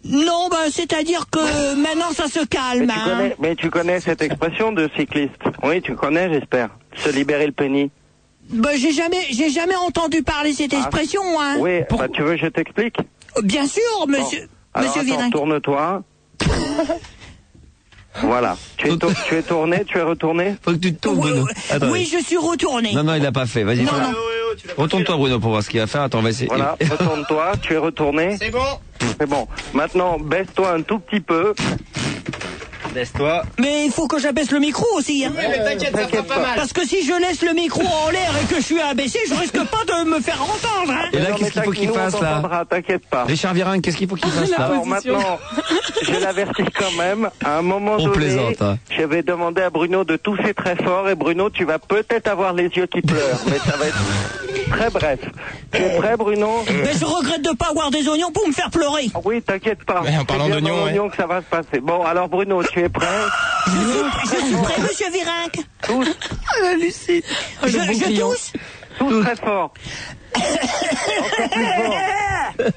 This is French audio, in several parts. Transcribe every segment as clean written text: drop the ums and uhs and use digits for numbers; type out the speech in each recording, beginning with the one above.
Non, c'est-à-dire que maintenant ça se calme. Mais tu connais cette expression de cycliste? Oui, tu connais, j'espère. Se libérer le pénis. J'ai jamais entendu parler cette expression, hein. Oui, tu veux que je t'explique? Bien sûr, monsieur Virenque. Tourne-toi. Voilà. Tu es tourné, tu es retourné? Faut que tu te tournes, Bruno. Oui, je suis retourné. Non, il l'a pas fait. Vas-y, retourne-toi, Bruno, pour voir ce qu'il va faire. Attends, on va essayer. Voilà, retourne-toi, tu es retourné. C'est bon. C'est bon. Maintenant, baisse-toi un tout petit peu. Laisse-toi. Mais il faut que j'abaisse le micro aussi, hein. Oui, mais t'inquiète, ça fera pas mal. Parce que si je laisse le micro en l'air et que je suis abaissé, je risque pas de me faire entendre, hein. Et là, qu'est-ce qu'il faut qu'il fasse, là? T'inquiète pas. Richard Virenque, qu'est-ce qu'il faut qu'il fasse, là? Alors maintenant, je l'avertis quand même, à un moment donné, plaisante, hein. Je vais demander à Bruno de tousser très fort, et Bruno, tu vas peut-être avoir les yeux qui pleurent, mais ça va être très bref. Tu es prêt, Bruno? Mais je regrette de pas avoir des oignons pour me faire pleurer. Oui, t'inquiète pas. Mais en parlant d'oignons, que ça va se passer. Bon, alors Bruno, tu es prêt? Je suis prêt, monsieur Virenque. Tous. La Lucie. Je tousse. Tous très fort. Encore plus fort.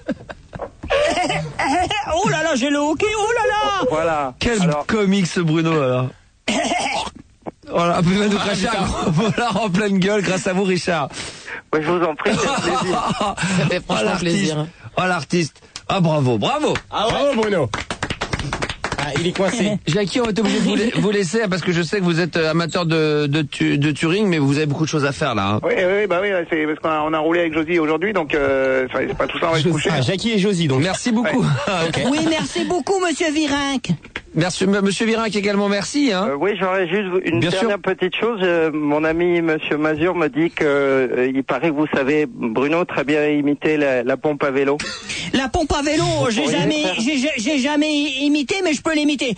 Oh là là, j'ai le hockey, oh là là. Voilà. Quel comique ce Bruno, alors. Voilà, il va nous cracher un gros volard en pleine gueule grâce à vous, Richard. Ouais, je vous en prie, c'est un plaisir. Ça fait franchement plaisir. Oh, l'artiste. Ah, bravo. Ah ouais. Bravo, Bruno. Ah, il est coincé. Jackie, on va être obligé de vous laisser parce que je sais que vous êtes amateur de touring, mais vous avez beaucoup de choses à faire là. Hein. Oui, c'est parce qu'on a roulé avec Josie aujourd'hui, donc c'est pas tout ça, on va se coucher. Ah, Jackie et Josie, donc. Merci beaucoup. Ouais. Okay. Oui, merci beaucoup, monsieur Virenque. Merci, monsieur Virenque également, merci. Hein. Oui, j'aurais juste une dernière petite chose. Mon ami monsieur Mazur me dit que il paraît que vous savez, Bruno, très bien imiter la pompe à vélo. La pompe à vélo, j'ai jamais imité, mais je peux l'imiter.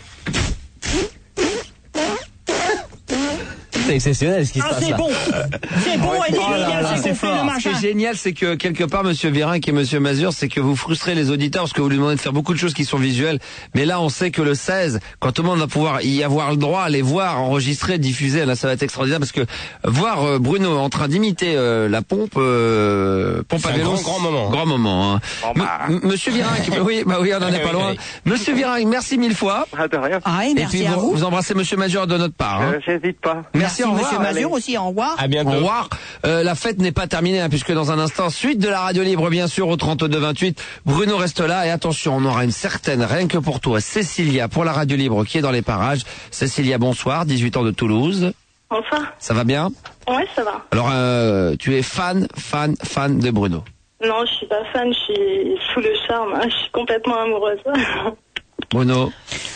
C'est exceptionnel ce qui se passe là. C'est bon, et c'est fort. Ce qui est génial, c'est que quelque part, monsieur Virenque et monsieur Mazur, c'est que vous frustrez les auditeurs parce que vous lui demandez de faire beaucoup de choses qui sont visuelles. Mais là, on sait que le 16, quand tout le monde va pouvoir y avoir le droit, les voir, enregistrer, diffuser, là, ça va être extraordinaire parce que voir Bruno en train d'imiter la pompe à vélo, grand moment. Hein. Monsieur Virenque, oui, on en est pas loin. Monsieur Virenque, merci mille fois. De rien. Ah, et merci à vous. Vous embrassez monsieur Mazur de notre part. Hein. J'hésite pas. Merci, au revoir. Monsieur Mazur aussi, au revoir. À bientôt. Au revoir. La fête n'est pas terminée, hein, puisque dans un instant, suite de la radio libre, bien sûr, au 32-28. Bruno reste là, et attention, on aura une certaine, rien que pour toi, Cécilia, pour la radio libre, qui est dans les parages. Cécilia, bonsoir, 18 ans de Toulouse. Bonsoir. Ça va bien? Ouais, ça va. Alors, tu es fan de Bruno? Non, je suis pas fan, je suis sous le charme, hein. Je suis complètement amoureuse. Bruno?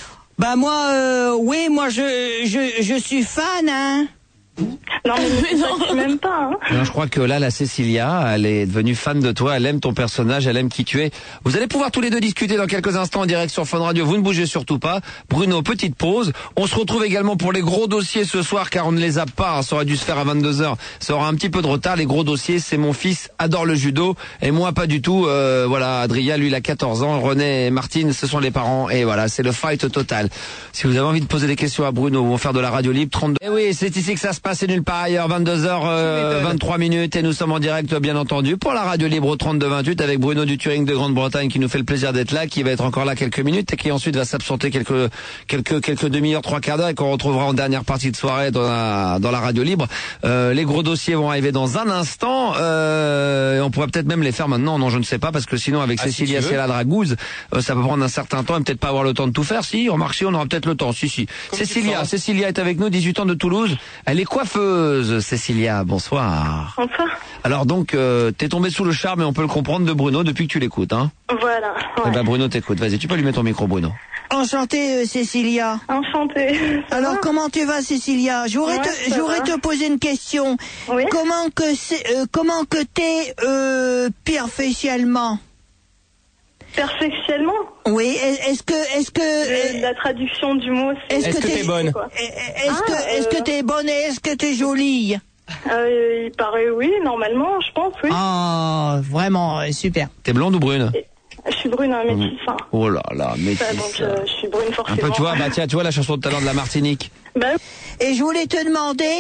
Moi, je suis fan, hein. Non, mais ça même pas. Hein. Non, je crois que là, la Cécilia, elle est devenue fan de toi, elle aime ton personnage, elle aime qui tu es. Vous allez pouvoir tous les deux discuter dans quelques instants en direct sur Fun Radio. Vous ne bougez surtout pas. Bruno, petite pause. On se retrouve également pour les gros dossiers ce soir, car on ne les a pas. Ça aurait dû se faire à 22h. Ça aura un petit peu de retard. Les gros dossiers, c'est mon fils adore le judo et moi pas du tout. Voilà, Adrien, lui, il a 14 ans. René et Martine, ce sont les parents. Et voilà, c'est le fight total. Si vous avez envie de poser des questions à Bruno ou faire de la radio libre, 32. Et oui, c'est ici que ça se passe, c'est nulle part ailleurs. 22h23 minutes et nous sommes en direct, bien entendu, pour la radio libre au 32-28 avec Bruno du Touring de Grande-Bretagne qui nous fait le plaisir d'être là, qui va être encore là quelques minutes et qui ensuite va s'absenter quelques demi-heures, trois quarts d'heure et qu'on retrouvera en dernière partie de soirée dans la radio libre. Les gros dossiers vont arriver dans un instant. On pourrait peut-être même les faire maintenant. Non, je ne sais pas parce que sinon avec Cécilia, c'est la dragouze. Ça peut prendre un certain temps et peut-être pas avoir le temps de tout faire. Si, remarque, si, on aura peut-être le temps. Si. Cécilia est avec nous, 18 ans de Toulouse. Elle est coiffeuse. Cécilia, bonsoir. Bonsoir. Alors donc, t'es tombée sous le charme et on peut le comprendre de Bruno depuis que tu l'écoutes, hein. Voilà. Ouais. Eh ben Bruno t'écoute. Vas-y, tu peux lui mettre ton micro, Bruno. Enchantée, Cécilia. Enchantée. Alors comment tu vas, Cécilia? J'aurais te poser une question. Oui. Comment que t'es perfectionnellement? Perfectionnellement? Oui. Est-ce que la traduction du mot, c'est... Est-ce que t'es bonne? Est-ce que t'es bonne et est-ce que t'es jolie? Il paraît oui, normalement, je pense, oui. Ah, vraiment, super. T'es blonde ou brune? Je suis brune, métisse. Oh là là, métisse. Donc, je suis brune forcément. Un peu, tu vois, tu vois la chanson de talent de la Martinique. Bah, et je voulais te demander,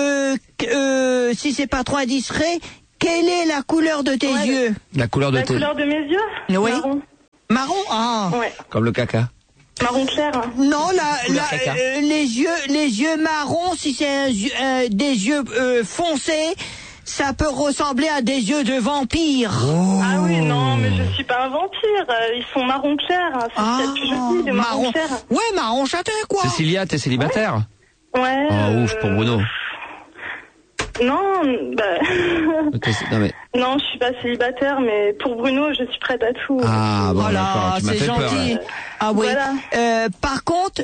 si c'est pas trop indiscret, quelle est la couleur de tes yeux? La couleur de la couleur de mes yeux? Oui. Marron. Marron, ah. Ouais. Comme le caca. Marron clair. Non, caca. les yeux marrons, si c'est des yeux foncés, ça peut ressembler à des yeux de vampire. Oh. Ah oui, non, mais je suis pas un vampire. Ils sont marron clair. Hein. C'est peut-être plus joli, de marron clair. Ouais, marron châtain, quoi. Cécilia, t'es célibataire? Ouais. Oh, ouf, pour Bruno. Non, Non, mais... non, je suis pas célibataire, mais pour Bruno, je suis prête à tout. Ah, bon, Voilà, d'accord, tu m'as c'est fait gentil. peur. Là. Ah oui. Voilà. Par contre,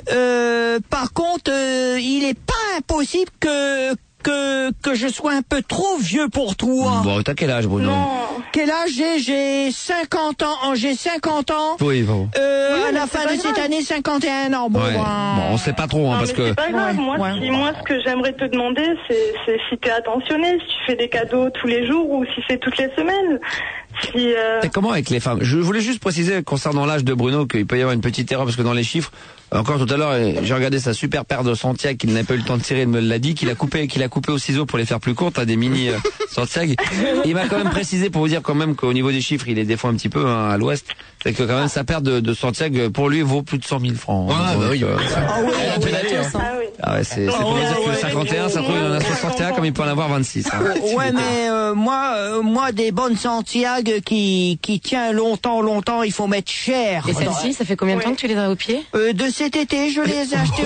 il est pas impossible que je sois un peu trop vieux pour toi. Bon, t'as quel âge, Bruno? Non. Quel âge j'ai 50 ans. J'ai 50 ans. Oui, bon. À la mais fin c'est de pas cette grave. année, 51 ans. Bon, Ouais. ben... Bon, on sait pas trop, hein, Non, parce mais que... c'est pas grave. Moi, ce que j'aimerais te demander, c'est si t'es attentionné, si tu fais des cadeaux tous les jours ou si c'est toutes les semaines. Si, Et comment avec les femmes? Je voulais juste préciser concernant l'âge de Bruno qu'il peut y avoir une petite erreur parce que dans les chiffres, encore tout à l'heure, j'ai regardé sa super paire de Santiago qu'il n'avait pas eu le temps de tirer, il me l'a dit, qu'il a coupé au ciseau pour les faire plus courtes, des mini Santiago. Il m'a quand même précisé pour vous dire quand même qu'au niveau des chiffres, il est des fois un petit peu à l'ouest. C'est que quand même sa paire de Santiago pour lui vaut plus de 100 000 francs. Ah, Donc, bah oui. Ah oui, Elle a pédalé, hein. ah oui. Ah ouais, c'est pour ouais, dire que ouais, 51, ça trouve il en a 61 comme il peut en avoir 26. Hein. Ouais, mais moi, des bonnes Santiago qui tient longtemps, il faut mettre cher. Et celle-ci, ça fait combien de temps que tu les as au pied? De cet été, je les ai achetés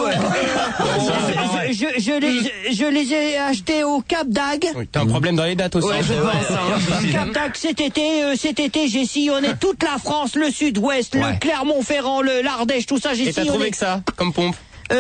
je les ai achetés au Cap d'Agde. Oui, t'as un problème dans les dates aussi. Ouais, je pense. Hein. Cap d'Agde, cet été, j'ai sillonné toute la France, le Sud-Ouest, Ouais. le Clermont-Ferrand, l'Ardèche, tout ça, j'ai Et t'as sillonné. trouvé que ça, comme pompe?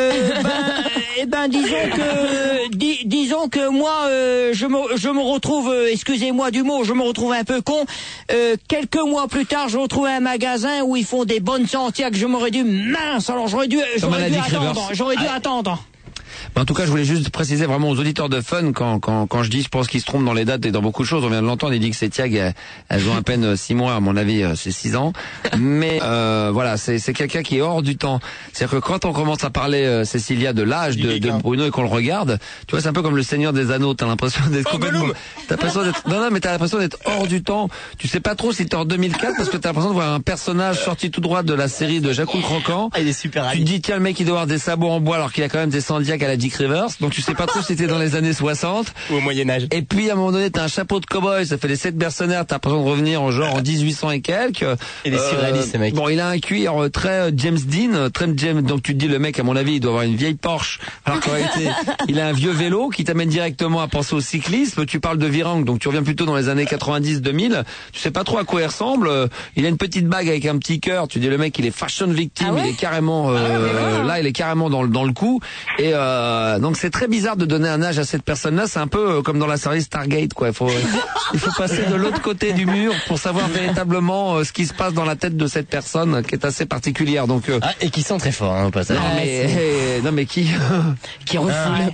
Disons que moi, je me retrouve, excusez-moi du mot, je me retrouve un peu con. Quelques mois plus tard, je retrouve un magasin où ils font des bonnes Santiago. Je m'aurais dû, mince, alors j'aurais dû attendre. En tout cas, je voulais juste préciser vraiment aux auditeurs de Fun quand je dis, je pense qu'ils se trompent dans les dates et dans beaucoup de choses. On vient de l'entendre, il dit que ces Tiag, elles ont à peine 6 mois, à mon avis, c'est 6 ans. Mais voilà, c'est quelqu'un qui est hors du temps. C'est-à-dire que quand on commence à parler, Cécilia, de l'âge de Bruno et qu'on le regarde, tu vois, c'est un peu comme le Seigneur des Anneaux. T'as l'impression d'être complètement, t'as l'impression d'être hors du temps. Tu sais pas trop si t'es en 2004 parce que t'as l'impression de voir un personnage sorti tout droit de la série de Jacques le Croquant. Il est super Tu te dis, tiens, le mec, il doit avoir des sabots en bois alors qu'il a quand même des Sandiac à la Dick Rivers. Donc tu sais pas trop si c'était dans les années 60. Ou au Moyen-Âge. Et puis, à un moment donné, t'as un chapeau de cow-boy, ça fait les 7 mercenaires, t'as l'impression de revenir en 1800 et quelques. Il est surréaliste, ce mec. Bon, il a un cuir très James Dean, très James, donc tu te dis, le mec, à mon avis, il doit avoir une vieille Porsche. Alors qu'en réalité, il a un vieux vélo qui t'amène directement à penser au cyclisme. Tu parles de Virang, donc tu reviens plutôt dans les années 90-2000. Tu sais pas trop à quoi il ressemble. Il a une petite bague avec un petit cœur. Tu dis, le mec, il est fashion victime. Ah ouais, il est carrément, là, il est carrément dans le coup. Et, donc c'est très bizarre de donner un âge à cette personne-là. C'est un peu comme dans la série Stargate, quoi. Il faut passer de l'autre côté du mur pour savoir véritablement ce qui se passe dans la tête de cette personne qui est assez particulière. Donc, Et qui sent très fort, hein, au passage. non mais qui refoule.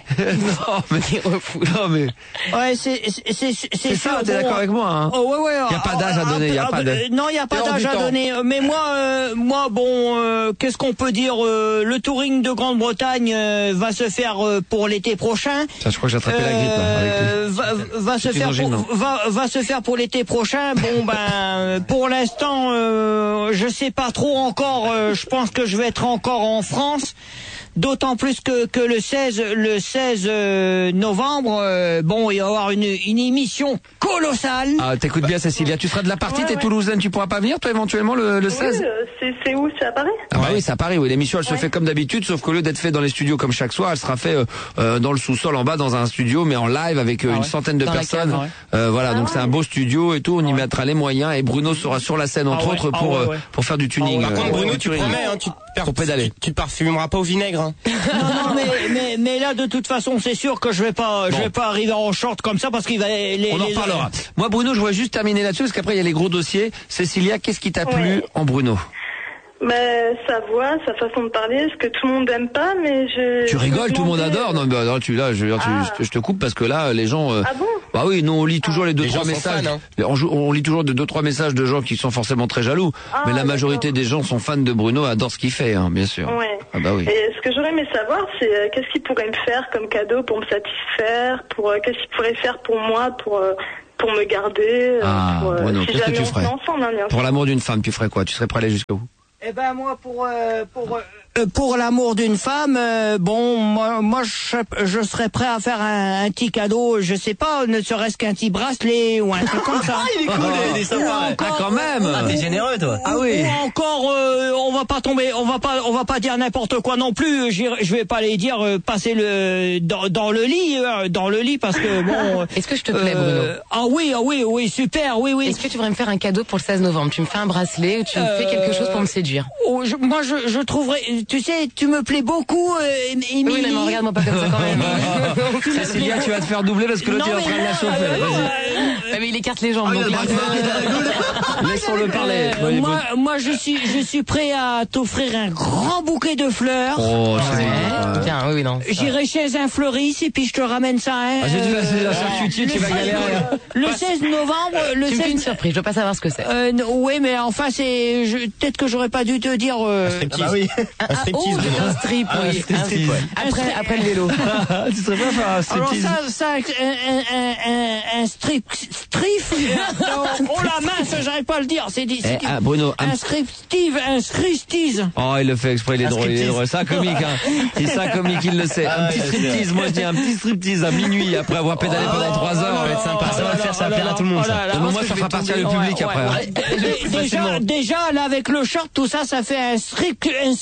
non mais Ouais, c'est ça. sûr, T'es d'accord avec moi, hein? Oh ouais. Y a pas d'âge à donner, y a pas de. Non, y a pas T'es hors d'âge du à temps. donner. Mais moi, bon, qu'est-ce qu'on peut dire? Le touring de Grande-Bretagne va se faire pour l'été prochain. Ça, je crois que j'ai attrapé la grippe là, avec les... va se faire va se faire pour l'été prochain. Bon ben, pour l'instant, je sais pas trop encore. Je pense que je vais être encore en France. D'autant plus que le 16 novembre, bon, il va y avoir une émission colossale. Ah, t'écoutes bien, Cécilia. Tu seras de la partie, t'es toulousaine, tu pourras pas venir, toi, éventuellement, le 16? Oui, c'est où? C'est à Paris? Ah bah oui, c'est à Paris, oui. L'émission, elle se fait comme d'habitude, sauf qu'au lieu d'être fait dans les studios comme chaque soir, elle sera fait dans le sous-sol en bas, dans un studio, mais en live avec une centaine de Dans la personnes. cave, Voilà, donc c'est un beau studio et tout, on y mettra les moyens, et Bruno sera sur la scène, entre autres, pour faire du tuning. Par contre, Bruno, tu touring. promets, hein, Pour pédaler. Tu te parfumeras pas au vinaigre, hein. Non, mais là, de toute façon, c'est sûr que je vais pas arriver en short comme ça parce qu'il va On en reparlera. Moi, Bruno, je voudrais juste terminer là-dessus, parce qu'après, il y a les gros dossiers. Cécilia, qu'est-ce qui t'a plu en Bruno? Sa voix, sa façon de parler, ce que tout le monde aime pas, mais je... Tu rigoles, tout le monde adore. Non, bah, non, je te coupe parce que là, les gens... Ah bon? Bah oui, nous, on lit toujours les 2-3 gens sont messages. fans, hein. On lit toujours 2-3 messages de gens qui sont forcément très jaloux. Mais la majorité des gens sont fans de Bruno, adorent ce qu'il fait, hein, bien sûr. Ouais. Ah bah oui. Et ce que j'aurais aimé savoir, c'est qu'est-ce qu'il pourrait me faire comme cadeau pour me satisfaire, qu'est-ce qu'il pourrait faire pour moi, pour me garder, Bruno, si qu'est-ce que jamais tu on se ferais? met ensemble, hein, bien sûr. Pour l'amour d'une femme, tu ferais quoi? Tu serais prêt à aller jusqu'au bout? Eh ben moi pour l'amour d'une femme, bon moi je serais prêt à faire un petit cadeau, je sais pas, ne serait-ce qu'un petit bracelet ou un truc comme ça. Il est cool, il est sympa. Ah quand même. Ah, t'es généreux toi. Ah oui. Ou encore on va pas dire n'importe quoi non plus, je vais pas les dire passer dans le lit parce que bon. Est-ce que je te plais, Bruno? Ah oui, super, oui. Est-ce que tu voudrais me faire un cadeau pour le 16 novembre? Tu me fais un bracelet ou tu me fais quelque chose pour me séduire? Moi je trouverais, tu sais, tu me plais beaucoup, Émilie. Oui, mais regarde-moi pas comme ça quand même. Cécilia, tu vas te faire doubler parce que l'autre est en train de la chauffer. Vas-y. Mais il écarte les jambes. Donc Laissons-le parler. Moi je suis prêt à t'offrir un grand bouquet de fleurs. Oh, c'est ouais. Tiens, oui, non. J'irai chez un fleuriste et puis je te ramène ça. Hein, j'ai dit la charcutier, tu vas galérer. Le 16 novembre, Tu me fais une surprise, je veux pas savoir ce que c'est. Oui, mais enfin peut-être que j'aurais pas dû te dire. Bah oui. Un striptease. Un strip, oui. Après le vélo. Tu serais pas faire un striptease? Alors ça un strip. Oh la mince, j'arrive pas à le dire. C'est Bruno, un striptease. Oh, il le fait exprès, il est drôle. C'est un comique, hein. C'est un comique, il le sait. Un petit striptease, moi je dis un petit striptease à minuit après avoir pédalé pendant 3 heures. Ça va être sympa, ça va le faire, ça va plaire à tout le monde. Moi ça fera partir le public après. Déjà là avec le short, tout ça fait un strip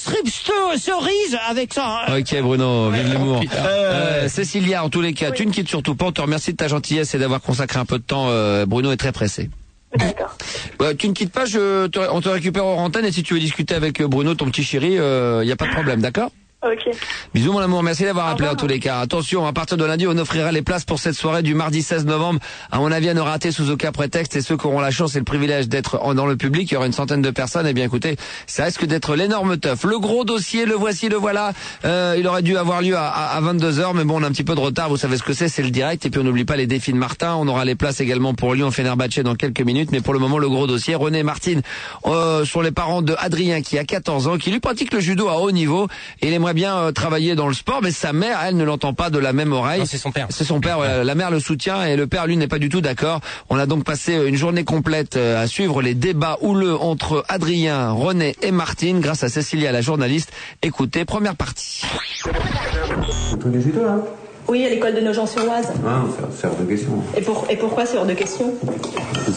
cerise avec ça. Ok Bruno, vive l'humour. Cécilia, en tous les cas, tu ne quittes surtout pas. On te remercie de ta gentillesse et d'avoir consacré un peu de temps. Bruno est très pressé. D'accord. Tu ne quittes pas, on te récupère en antenne et si tu veux discuter avec Bruno, ton petit chéri, y a pas de problème, d'accord? Ok. Bisous mon amour, merci d'avoir appelé en tous les cas. Attention, à partir de lundi, on offrira les places pour cette soirée du mardi 16 novembre. À mon avis, à ne rater sous aucun prétexte. Et ceux qui auront la chance et le privilège d'être dans le public, il y aura une centaine de personnes. Eh bien écoutez, ça risque d'être l'énorme teuf. Le gros dossier, le voici, le voilà. Il aurait dû avoir lieu à 22h, mais bon, on a un petit peu de retard. Vous savez ce que c'est le direct. Et puis on n'oublie pas les défis de Martin. On aura les places également pour Lyon-Fenerbahçe dans quelques minutes. Mais pour le moment, le gros dossier, René et Martine sont les parents de Adrien qui a 14 ans, qui lui pratique le judo à haut niveau. Et il aimerait bien travailler dans le sport, mais sa mère, elle, ne l'entend pas de la même oreille. Non, c'est son père. C'est son père, voilà. La mère le soutient et le père, lui, n'est pas du tout d'accord. On a donc passé une journée complète à suivre les débats houleux entre Adrien, René et Martine grâce à Cécilia, la journaliste. Écoutez, première partie. Vous tous les judo, là? Oui, à l'école de Nogent-sur-Oise. Ah, c'est hors de question. Et pourquoi c'est hors de question? Parce que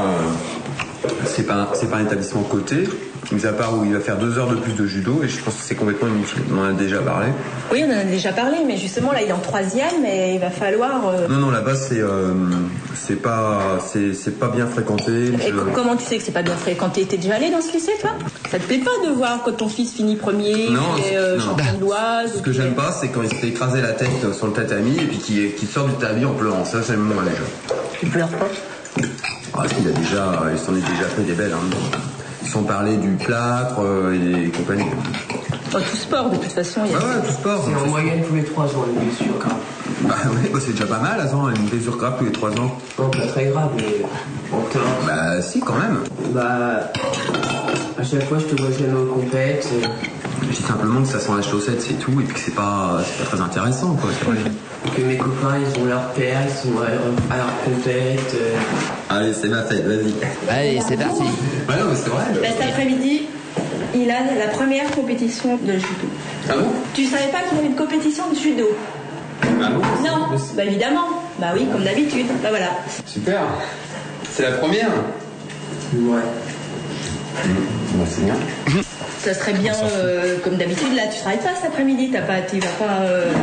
c'est pas un établissement coté, mis à part où il va faire 2 heures de plus de judo, et je pense que c'est complètement inutile. On en a déjà parlé. Oui, on en a déjà parlé, mais justement, là, il est en 3e, et il va falloir... Non, là-bas, c'est pas bien fréquenté. Et comment tu sais que c'est pas bien fréquenté? T'es déjà allé dans ce lycée, toi? Ça te plaît pas de voir quand ton fils finit premier, champion de l'Oise? Ce que j'aime pas, c'est quand il se fait écraser la tête sur le tatami, et puis qu'il sort du tatami en pleurant. Ça, c'est le moment déjà. Tu pleures pas? Parce qu'il s'en est déjà fait des belles. Hein. Ils sont parlé du plâtre et compagnie. Oh, tout sport, de toute façon. Ouais, tout sport. C'est en moyenne tous les 3 ans, une blessure grave. Bah oui, c'est déjà pas mal, une blessure grave tous les 3 ans. Non, pas très grave, mais on te lance. Bah si, quand même. Bah, à chaque fois, je te vois jamais aux compètes. Je dis simplement que ça sent la chaussette, c'est tout, et puis que c'est pas très intéressant, quoi, c'est vrai. Que mes copains, ils ont leur père, ils sont à leur compète. Allez, c'est ma fête, vas-y. Allez, c'est parti. Ouais, non, mais c'est vrai. Cet après-midi, il a la première compétition de judo. Ah bon? Tu savais pas qu'il y avait une compétition de judo? Ah bon? Non, bah évidemment. Bah oui, comme d'habitude. Bah voilà. Super. C'est la première? Ouais. Bah, c'est bien. Ça serait bien, comme d'habitude, là, tu travailles pas cet après-midi, tu vas pas...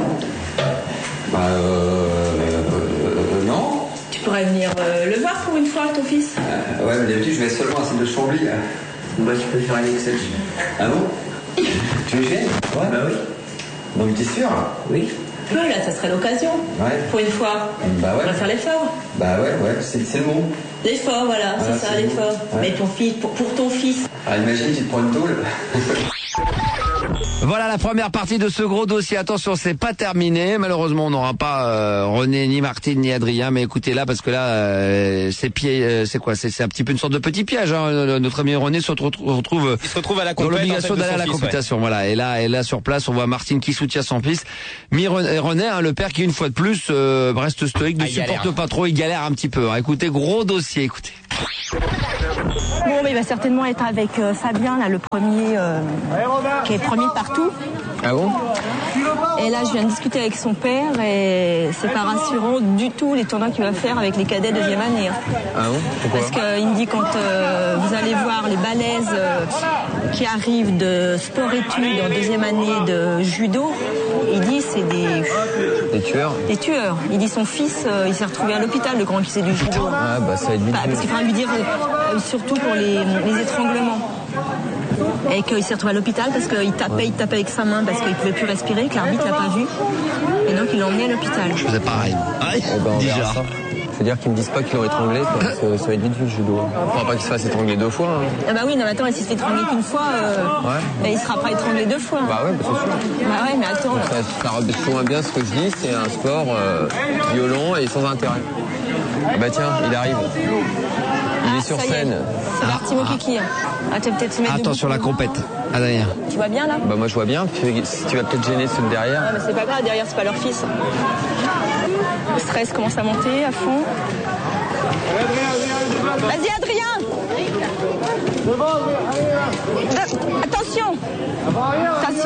Non. Tu pourrais venir le voir pour une fois, ton fils. Ouais, mais d'habitude, je vais seulement à celle de Chambly. Bah, tu peux faire une exception. Ah bon? Tu me fais? Ouais. Bah oui. Donc, t'es sûr? Oui. Ouais, là, ça serait l'occasion. Ouais. Pour une fois. Bah ouais. On va faire l'effort. Bah ouais, c'est le mot. L'effort, voilà, c'est ça, l'effort. Ouais. Mais ton fils, pour ton fils. Ah, imagine, tu te prends une tôle. Voilà la première partie de ce gros dossier. Attention, c'est pas terminé. Malheureusement, on n'aura pas René, ni Martine, ni Adrien. Mais écoutez là, parce que là, c'est quoi? C'est un petit peu une sorte de petit piège. Hein. Notre ami René se retrouve à la dans l'obligation d'aller à la compétition. Ouais. Voilà. Et là, sur place, on voit Martine qui soutient son fils. Mais René, hein, le père qui, une fois de plus, reste stoïque, ne supporte pas trop. Il galère un petit peu. Hein. Écoutez, gros dossier. Écoutez. Bon, mais il va certainement être avec Fabien, là, le premier, qui est premier de partout. Ah bon? Et là, je viens de discuter avec son père et c'est pas rassurant du tout les tournois qu'il va faire avec les cadets deuxième année. Ah bon? Pourquoi? Parce qu'il me dit quand vous allez voir les balaises qui arrivent de sport-études en deuxième année de judo, il dit c'est des tueurs. Des tueurs. Il dit son fils, il s'est retrouvé à l'hôpital, le grand qui faisait du judo. Ah bah ça va être vite. Parce qu'il faut lui dire surtout pour les étranglements. Et qu'il s'est retrouvé à l'hôpital parce qu'il tapait avec sa main parce qu'il pouvait plus respirer, que l'arbitre l'a pas vu. Et donc il l'a emmené à l'hôpital. Je faisais pareil. Déjà. Faut dire qu'ils me disent pas qu'ils l'ont étranglé, parce que ça va être vite vu le judo. Enfin, pas qu'il se fasse étrangler 2 fois. Hein. Ah bah oui, non mais attends, s'il se fait étrangler qu'une fois, il sera pas étranglé 2 fois. Bah ouais, bah c'est sûr. Bah ouais, mais attends. Ça repèse souvent bien ce que je dis, c'est un sport violent et sans intérêt. Bah tiens, il arrive. Il est sur scène. C'est parti mon kiki. Ah, tu vas peut-être se mettre attention la compète. Adrien. Tu vois bien là? Bah moi je vois bien, tu vas peut-être gêner ceux de derrière. Ouais, mais c'est pas grave, derrière c'est pas leur fils. Le stress commence à monter à fond. Vas-y Adrien! Attention! Attention!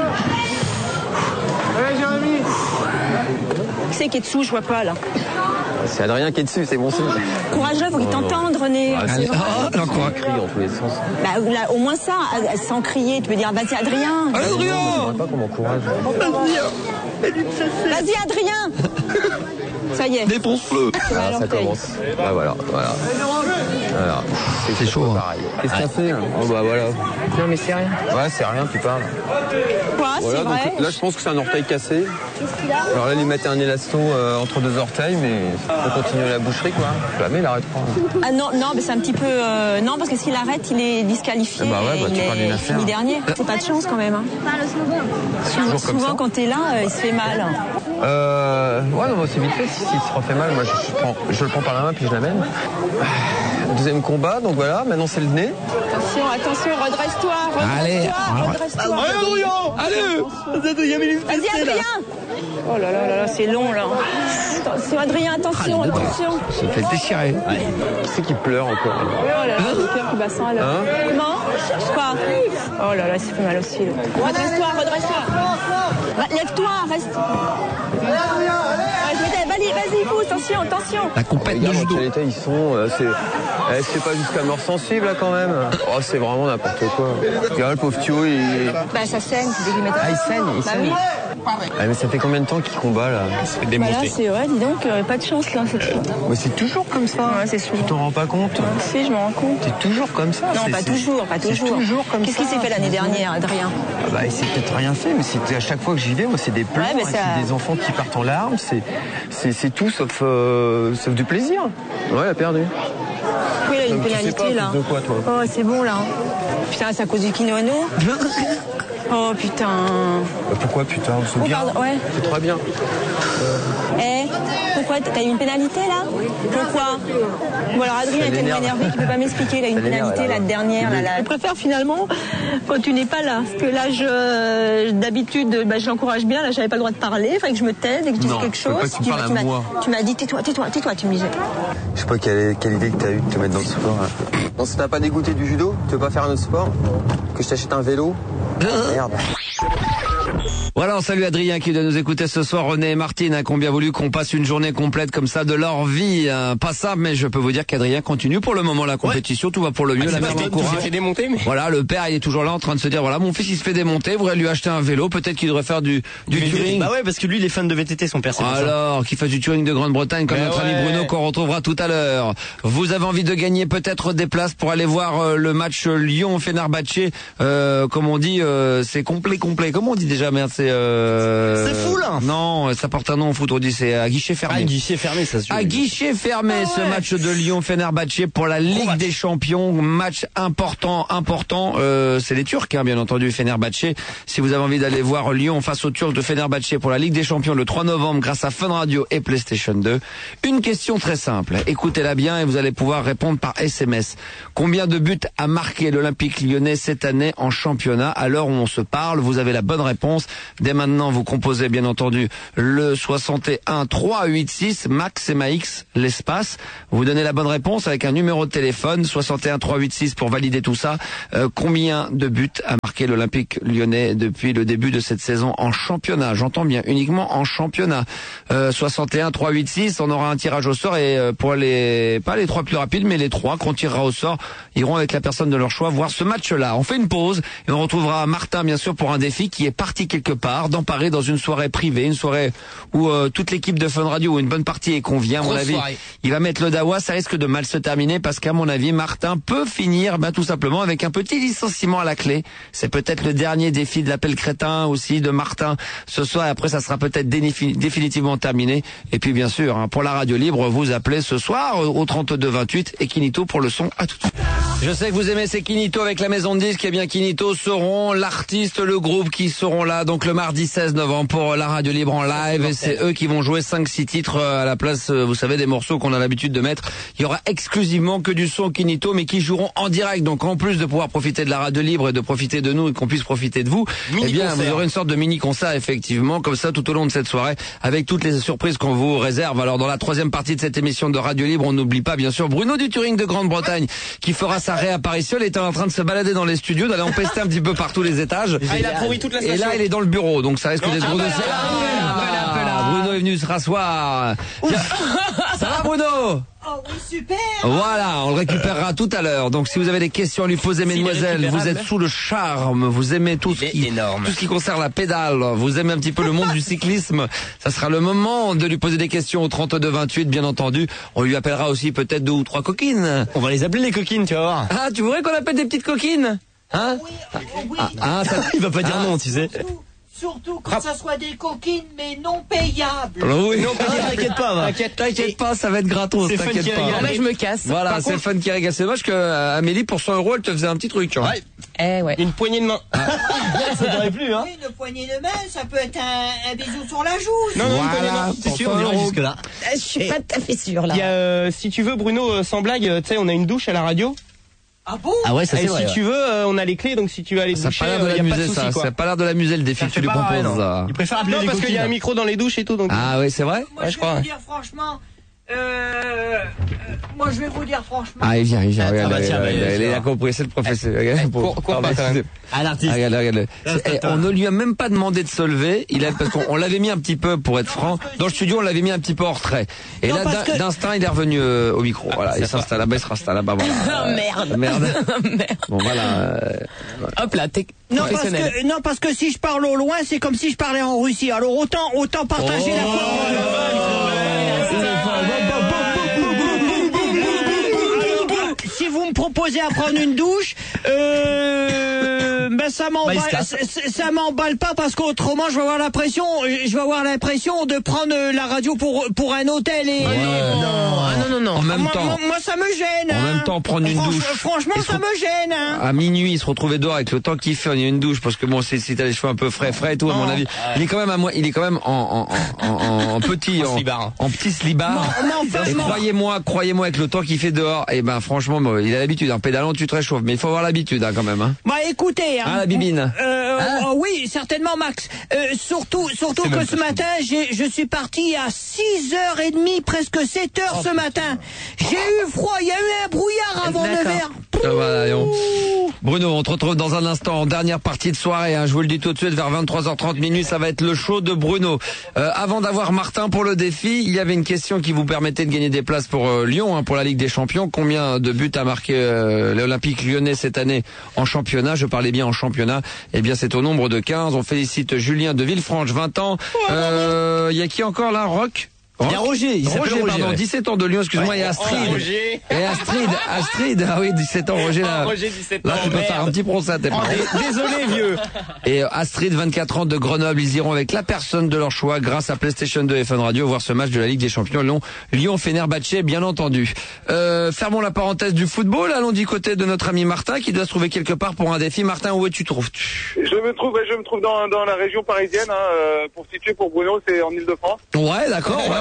Qui c'est qui est dessous? Je vois pas là. C'est Adrien qui est dessus, c'est bon signe. Courageux, faut qu'il t'entende, René. C'est vrai. On crie en tous les sens. Bah, là, au moins ça, sans crier, tu peux dire vas-y Adrien. Allez Adrien! Je ne pas comment courage. Vas-y Adrien! Ça y est. Défonce-le. Ah, ça commence. Bah voilà. C'est chaud. Pareil. Qu'est-ce que t'as fait? Oh bah voilà. Non mais c'est rien. Ouais, c'est rien, tu parles. Quoi, voilà, c'est vrai? Donc, là, je pense que c'est un orteil cassé. Alors là, lui mettre un élasto entre 2 orteils, mais faut continuer la boucherie, quoi. Jamais, il arrête pas. Ah non, mais c'est un petit peu... non, parce que s'il arrête, il est disqualifié. Bah ouais, bah, il est fini dernier. C'est pas de chance, quand même. Hein. Souvent, quand t'es là, il se fait mal. Ouais, non, c'est vite fait. S'il se refait mal, moi, je le prends par la main, puis je l'amène. Deuxième combat, donc voilà, maintenant c'est le nez. Attention, redresse-toi. Allez, Vas-y, Adrien. Oh là là, c'est long, là. Attention, Adrien, attention. Ça fait déchirer. Qui c'est qui pleure encore? Oh là là, le cœur qui bat sans alors. Comment? Quoi? Oh là là, ça fait mal aussi. Redresse-toi. Lève-toi, reste. Vas-y, pousse, attention. La compète de judo. L'état, ils sont... c'est pas jusqu'à mort sensible, là, quand même. Oh, c'est vraiment n'importe quoi. Regarde, le pauvre Thio, il... Bah, ça saigne. Ah, il saigne. Oui. Ah, mais ça fait combien de temps qu'il combat, là? Ça fait démonter. Bah là, c'est vrai, dis donc, pas de chance, là, cette fois. Mais c'est toujours comme ça. Ouais, c'est souvent. Tu t'en rends pas compte? Si, je m'en rends compte. T'es toujours comme ça? Non, pas toujours. C'est toujours comme ça. Qu'est-ce qui s'est fait l'année dernière, Adrien? Ah bah, il s'est peut-être rien fait, mais c'est à chaque fois que j'y vais, moi, c'est des pleurs, c'est des enfants qui partent en larmes, c'est tout sauf du plaisir. Ouais, il a perdu. Oui, il a une pénalité, là. De quoi, toi? Oh, c'est bon, là. Putain, c'est à cause du kimono. Oh, putain. Pourquoi, putain? C'est bien. Pardon, ouais. C'est très bien. Pourquoi? T'as eu une pénalité, là? Pourquoi? Bon, alors Adrien est tellement énervé qu'il peut pas m'expliquer. Il a une pénalité, la dernière. Je préfère finalement quand tu n'es pas là. Parce que là, d'habitude, je l'encourage bien. Là, j'avais pas le droit de parler. Il fallait que je me taise et que je dise quelque chose. Tu m'as dit, tais-toi, tu me disais. Je sais pas quelle idée que t'as eu de te mettre dans le sport. Hein. Non, ça t'a pas dégoûté du judo? Tu veux pas faire un autre sport? Que je t'achète un vélo? Merde. Voilà, on salue Adrien qui doit nous écouter ce soir. René et Martine qui ont bien voulu qu'on passe une journée complète comme ça de leur vie. Pas ça, mais je peux vous dire qu'Adrien continue pour le moment la compétition. Tout va pour le mieux. La mère l'encourage. Voilà, le père, il est toujours là en train de se dire, voilà, mon fils il se fait démonter, vous voudrait lui acheter un vélo. Peut-être qu'il devrait faire du touring. Bah ouais, parce que lui, il est fan de VTT, son père. Alors, qu'il fasse du touring de Grande-Bretagne comme notre ami Bruno qu'on retrouvera tout à l'heure. Vous avez envie de gagner peut-être des places pour aller voir le match Lyon-Fenerbahçe. Comme on dit, c'est complet. Comment on dit déjà, merde, c'est fou là. Non, ça porte un nom en foot, on dit c'est à guichet fermé. À guichet fermé, ça se joue. À guichet fermé, ce match de Lyon-Fenerbahçe pour la Ligue des Champions, match important. C'est les Turcs, hein, bien entendu, Fenerbahçe. Si vous avez envie d'aller voir Lyon face aux Turcs de Fenerbahçe pour la Ligue des Champions le 3 novembre grâce à Fun Radio et PlayStation 2, une question très simple. Écoutez-la bien et vous allez pouvoir répondre par SMS. Combien de buts a marqué l'Olympique Lyonnais cette année en championnat à l'heure l'heure où on se parle. Vous avez la bonne réponse. Dès maintenant, vous composez bien entendu le 61 386 Max et Max l'espace. Vous donnez la bonne réponse avec un numéro de téléphone 61 386 pour valider tout ça. Combien de buts a marqué l'Olympique Lyonnais depuis le début de cette saison en championnat? J'entends bien, uniquement en championnat. 61 386, on aura un tirage au sort et pour pas les 3 plus rapides, mais les 3 qu'on tirera au sort iront avec la personne de leur choix voir ce match-là. On fait une pause et on retrouvera Martin bien sûr pour un défi qui est parti quelque part dans Paris dans une soirée privée, une soirée où toute l'équipe de Fun Radio ou une bonne partie est convient. À mon avis, il va mettre le dawa, ça risque de mal se terminer parce qu'à mon avis, Martin peut finir tout simplement avec un petit licenciement à la clé. C'est peut-être le dernier défi de l'appel crétin aussi de Martin ce soir et après ça sera peut-être définitivement terminé. Et puis bien sûr, pour la radio libre, vous appelez ce soir au 32-28 et Kinito pour le son. À tout de suite. Je sais que vous aimez ces Kinito avec la maison de disques. Eh bien, Kinito seront l'artiste, le groupe qui seront là donc le mardi 16 novembre pour la radio libre en live. Et c'est eux qui vont jouer 5-6 titres à la place, vous savez, des morceaux qu'on a l'habitude de mettre. Il y aura exclusivement que du son Kinito, mais qui joueront en direct. Donc en plus de pouvoir profiter de la radio libre et de profiter de nous et qu'on puisse profiter de vous, eh bien, vous aurez une sorte de mini-concert effectivement, comme ça tout au long de cette soirée, avec toutes les surprises qu'on vous réserve. Alors dans la troisième partie de cette émission de Radio Libre, on n'oublie pas bien sûr Bruno du Turing de Grande-Bretagne qui fera sa réapparition. Il était en train de se balader dans les studios, d'aller empester un petit peu par tous les étages. Ah, il a pourri toute la station. Et là, il est dans le bureau, donc ça risque d'être gros dossier. Bruno est venu se rasseoir. Ça va Bruno? Oh oui, super. Voilà, on le récupérera tout à l'heure. Donc si vous avez des questions à lui poser, mesdemoiselles, vous êtes sous le charme, vous aimez tout ce qui concerne la pédale, vous aimez un petit peu le monde du cyclisme, ça sera le moment de lui poser des questions au 32-28, bien entendu. On lui appellera aussi peut-être 2 ou 3 coquines. On va les appeler les coquines, tu vas voir. Ah, tu voudrais qu'on appelle des petites coquines? Hein? Oui. Il va pas dire non, tu sais. Surtout quand ça soit des coquines, mais non payables. Oui. Non, t'inquiète pas, T'inquiète pas, ça va être gratos, t'inquiète pas. Non, mais je me casse. Voilà, c'est le fun qui régale. C'est dommage que Amélie, pour 100 €, elle te faisait un petit truc. Ouais. Ouais. Une poignée de main. Ça t'aurait plu, hein? Oui, une poignée de main, ça peut être un bisou sur la joue. Non, une poignée de main. C'est sûr, on ira jusque là. Je suis pas tout à fait sûre là. Il y a, si tu veux, Bruno, sans blague, tu sais, on a une douche à la radio. Ah bon? Ah ouais, ça c'est vrai. Si tu veux, on a les clés, donc si tu veux aller doucher, ça a pas l'air de l'amuser, ça. Ça a pas l'air de l'amuser le défi que tu lui proposes. Il préfère appeler les parce qu'il y a un micro dans les douches et tout, donc. Ah oui, c'est vrai? Moi, je vais vous dire franchement, Ah, il vient, bah, tiens, il a compris, c'est le professeur. Quoi pas quand même? À l'artiste. Regarde. On ne lui a même pas demandé de se lever, parce qu'on l'avait mis un petit peu, pour être franc, dans le studio, on l'avait mis un petit peu en retrait. Et là, d'instinct, il est revenu au micro. Voilà, il s'installe là-bas, il se restalle là-bas, voilà. Merde. Bon, voilà. Hop là, t'es professionnel. Non, parce que si je parle au loin, c'est comme si je parlais en Russie. Alors autant partager la Si vous me proposez à prendre une douche, ça m'emballe pas parce qu'autrement je vais avoir l'impression de prendre la radio pour un hôtel et non. En même temps. Moi ça me gêne. En même temps, prendre une douche. Franchement, ça me gêne. À minuit, se retrouver dehors avec le temps qu'il fait, il y a une douche parce que bon, si t'as les cheveux un peu frais et tout, à mon avis, il est quand même en petit slibard. Et croyez-moi avec le temps qu'il fait dehors, et ben franchement, il a l'habitude. En pédalant, tu te réchauffes, mais il faut avoir l'habitude quand même. Hein. Bah écoutez, la bibine. Oui, certainement, Max. Surtout que ce matin, je suis parti à 6h30, presque 7h ce matin. J'ai eu froid, il y a eu un brouillard avant 9h. Voilà, Bruno, on te retrouve dans un instant en dernière partie de soirée. Hein, je vous le dis tout de suite, vers 23h30 minutes, ça va être le show de Bruno. Avant d'avoir Martin pour le défi, il y avait une question qui vous permettait de gagner des places pour Lyon, pour la Ligue des Champions. Combien de buts a marqué l'Olympique lyonnais cette année en championnat? Je parlais bien en championnat. Eh bien, c'est au nombre de 15. On félicite Julien de Villefranche, 20 ans. Il y a qui encore là? Roch? Il y a Roger, il s'appelle Roger, pardon, 17 ans de Lyon, excuse-moi, et Astrid. Astrid, ah oui, 17 ans, Roger, là. Roger, 17 ans. Là, tu peux faire un petit procès à tes parents. Désolé, vieux. Et Astrid, 24 ans de Grenoble, ils iront avec la personne de leur choix, grâce à PlayStation 2 et Fun Radio, voir ce match de la Ligue des Champions Lyon-Fenerbahçe, bien entendu. Fermons la parenthèse du football, allons du côté de notre ami Martin, qui doit se trouver quelque part pour un défi. Martin, où es-tu trouves? Je me trouve dans la région parisienne, pour situer pour Bruno, c'est en Ile-de-France. Ouais, d'accord, ouais.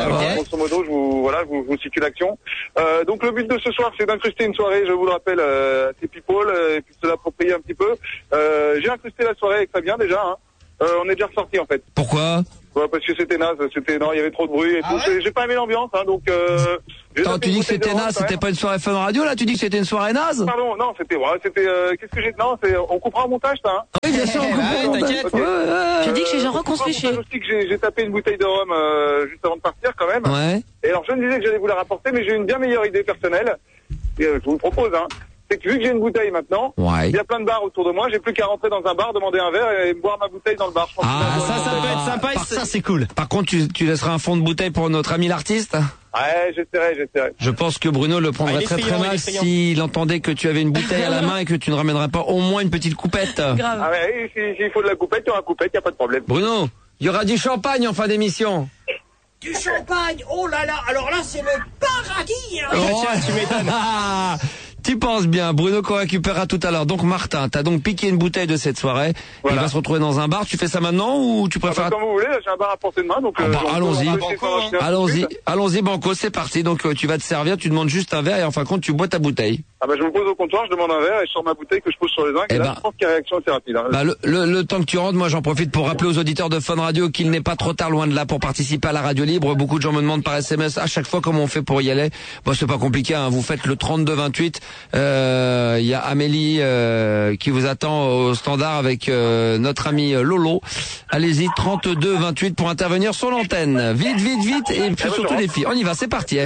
Grosso modo, je vous situe l'action. Donc le but de ce soir, c'est d'incruster une soirée, je vous le rappelle, à ces people, et puis de se l'approprier un petit peu. J'ai incrusté la soirée avec Fabien déjà, hein. On est déjà ressorti en fait. Pourquoi? Parce que c'était naze, il y avait trop de bruit et tout. J'ai pas aimé l'ambiance, hein, donc. Attends, tu dis que c'était naze, c'était pas une soirée Fun Radio là? Tu dis que c'était une soirée naze? Pardon, non, qu'est-ce que j'ai, non, on coupera un montage, ça, hein? Oui, bien sûr, on coupe. T'inquiète. Tu dis que j'ai genre réfléchi. Aussi que j'ai tapé une bouteille de rhum, juste avant de partir, quand même. Ouais. Et alors, je me disais que j'allais vous la rapporter, mais j'ai une bien meilleure idée personnelle. Et, je vous le propose, hein. C'est que vu que j'ai une bouteille maintenant, il y a plein de bars autour de moi, j'ai plus qu'à rentrer dans un bar, demander un verre et boire ma bouteille dans le bar. Ça peut être sympa. Ça, c'est cool. Par contre, tu laisseras un fond de bouteille pour notre ami l'artiste? Ouais, j'essaierai. Je pense que Bruno le prendrait très mal s'il entendait que tu avais une bouteille à la main et que tu ne ramènerais pas au moins une petite coupette. Grave. Ah ouais, s'il faut de la coupette, il y aura coupette, y a pas de problème. Bruno, il y aura du champagne en fin d'émission. Du champagne, oh là là, alors là c'est le paradis, hein. Tu m'étonnes. Tu penses bien, Bruno qu'on récupérera tout à l'heure. Donc Martin, t'as donc piqué une bouteille de cette soirée. Voilà. Il va se retrouver dans un bar. Tu fais ça maintenant ou tu préfères... Comme vous voulez, j'ai un bar à portée de main, donc... Allons-y, Banco, c'est parti. Donc tu vas te servir, tu demandes juste un verre et en fin de compte tu bois ta bouteille. Ah bah je me pose au comptoir, je demande un verre et je sors ma bouteille que je pose sur les zincs. Et là je pense qu'il y a réaction assez rapide. Hein. Le temps que tu rentres, moi j'en profite pour rappeler aux auditeurs de Fun Radio qu'il n'est pas trop tard loin de là pour participer à la radio libre. Beaucoup de gens me demandent par SMS à chaque fois comment on fait pour y aller. Bon, c'est pas compliqué, hein. Vous faites le 3228. Il y a Amélie qui vous attend au standard avec notre ami Lolo. Allez-y, 3228 pour intervenir sur l'antenne. Vite et puis surtout les filles. On y va, c'est parti.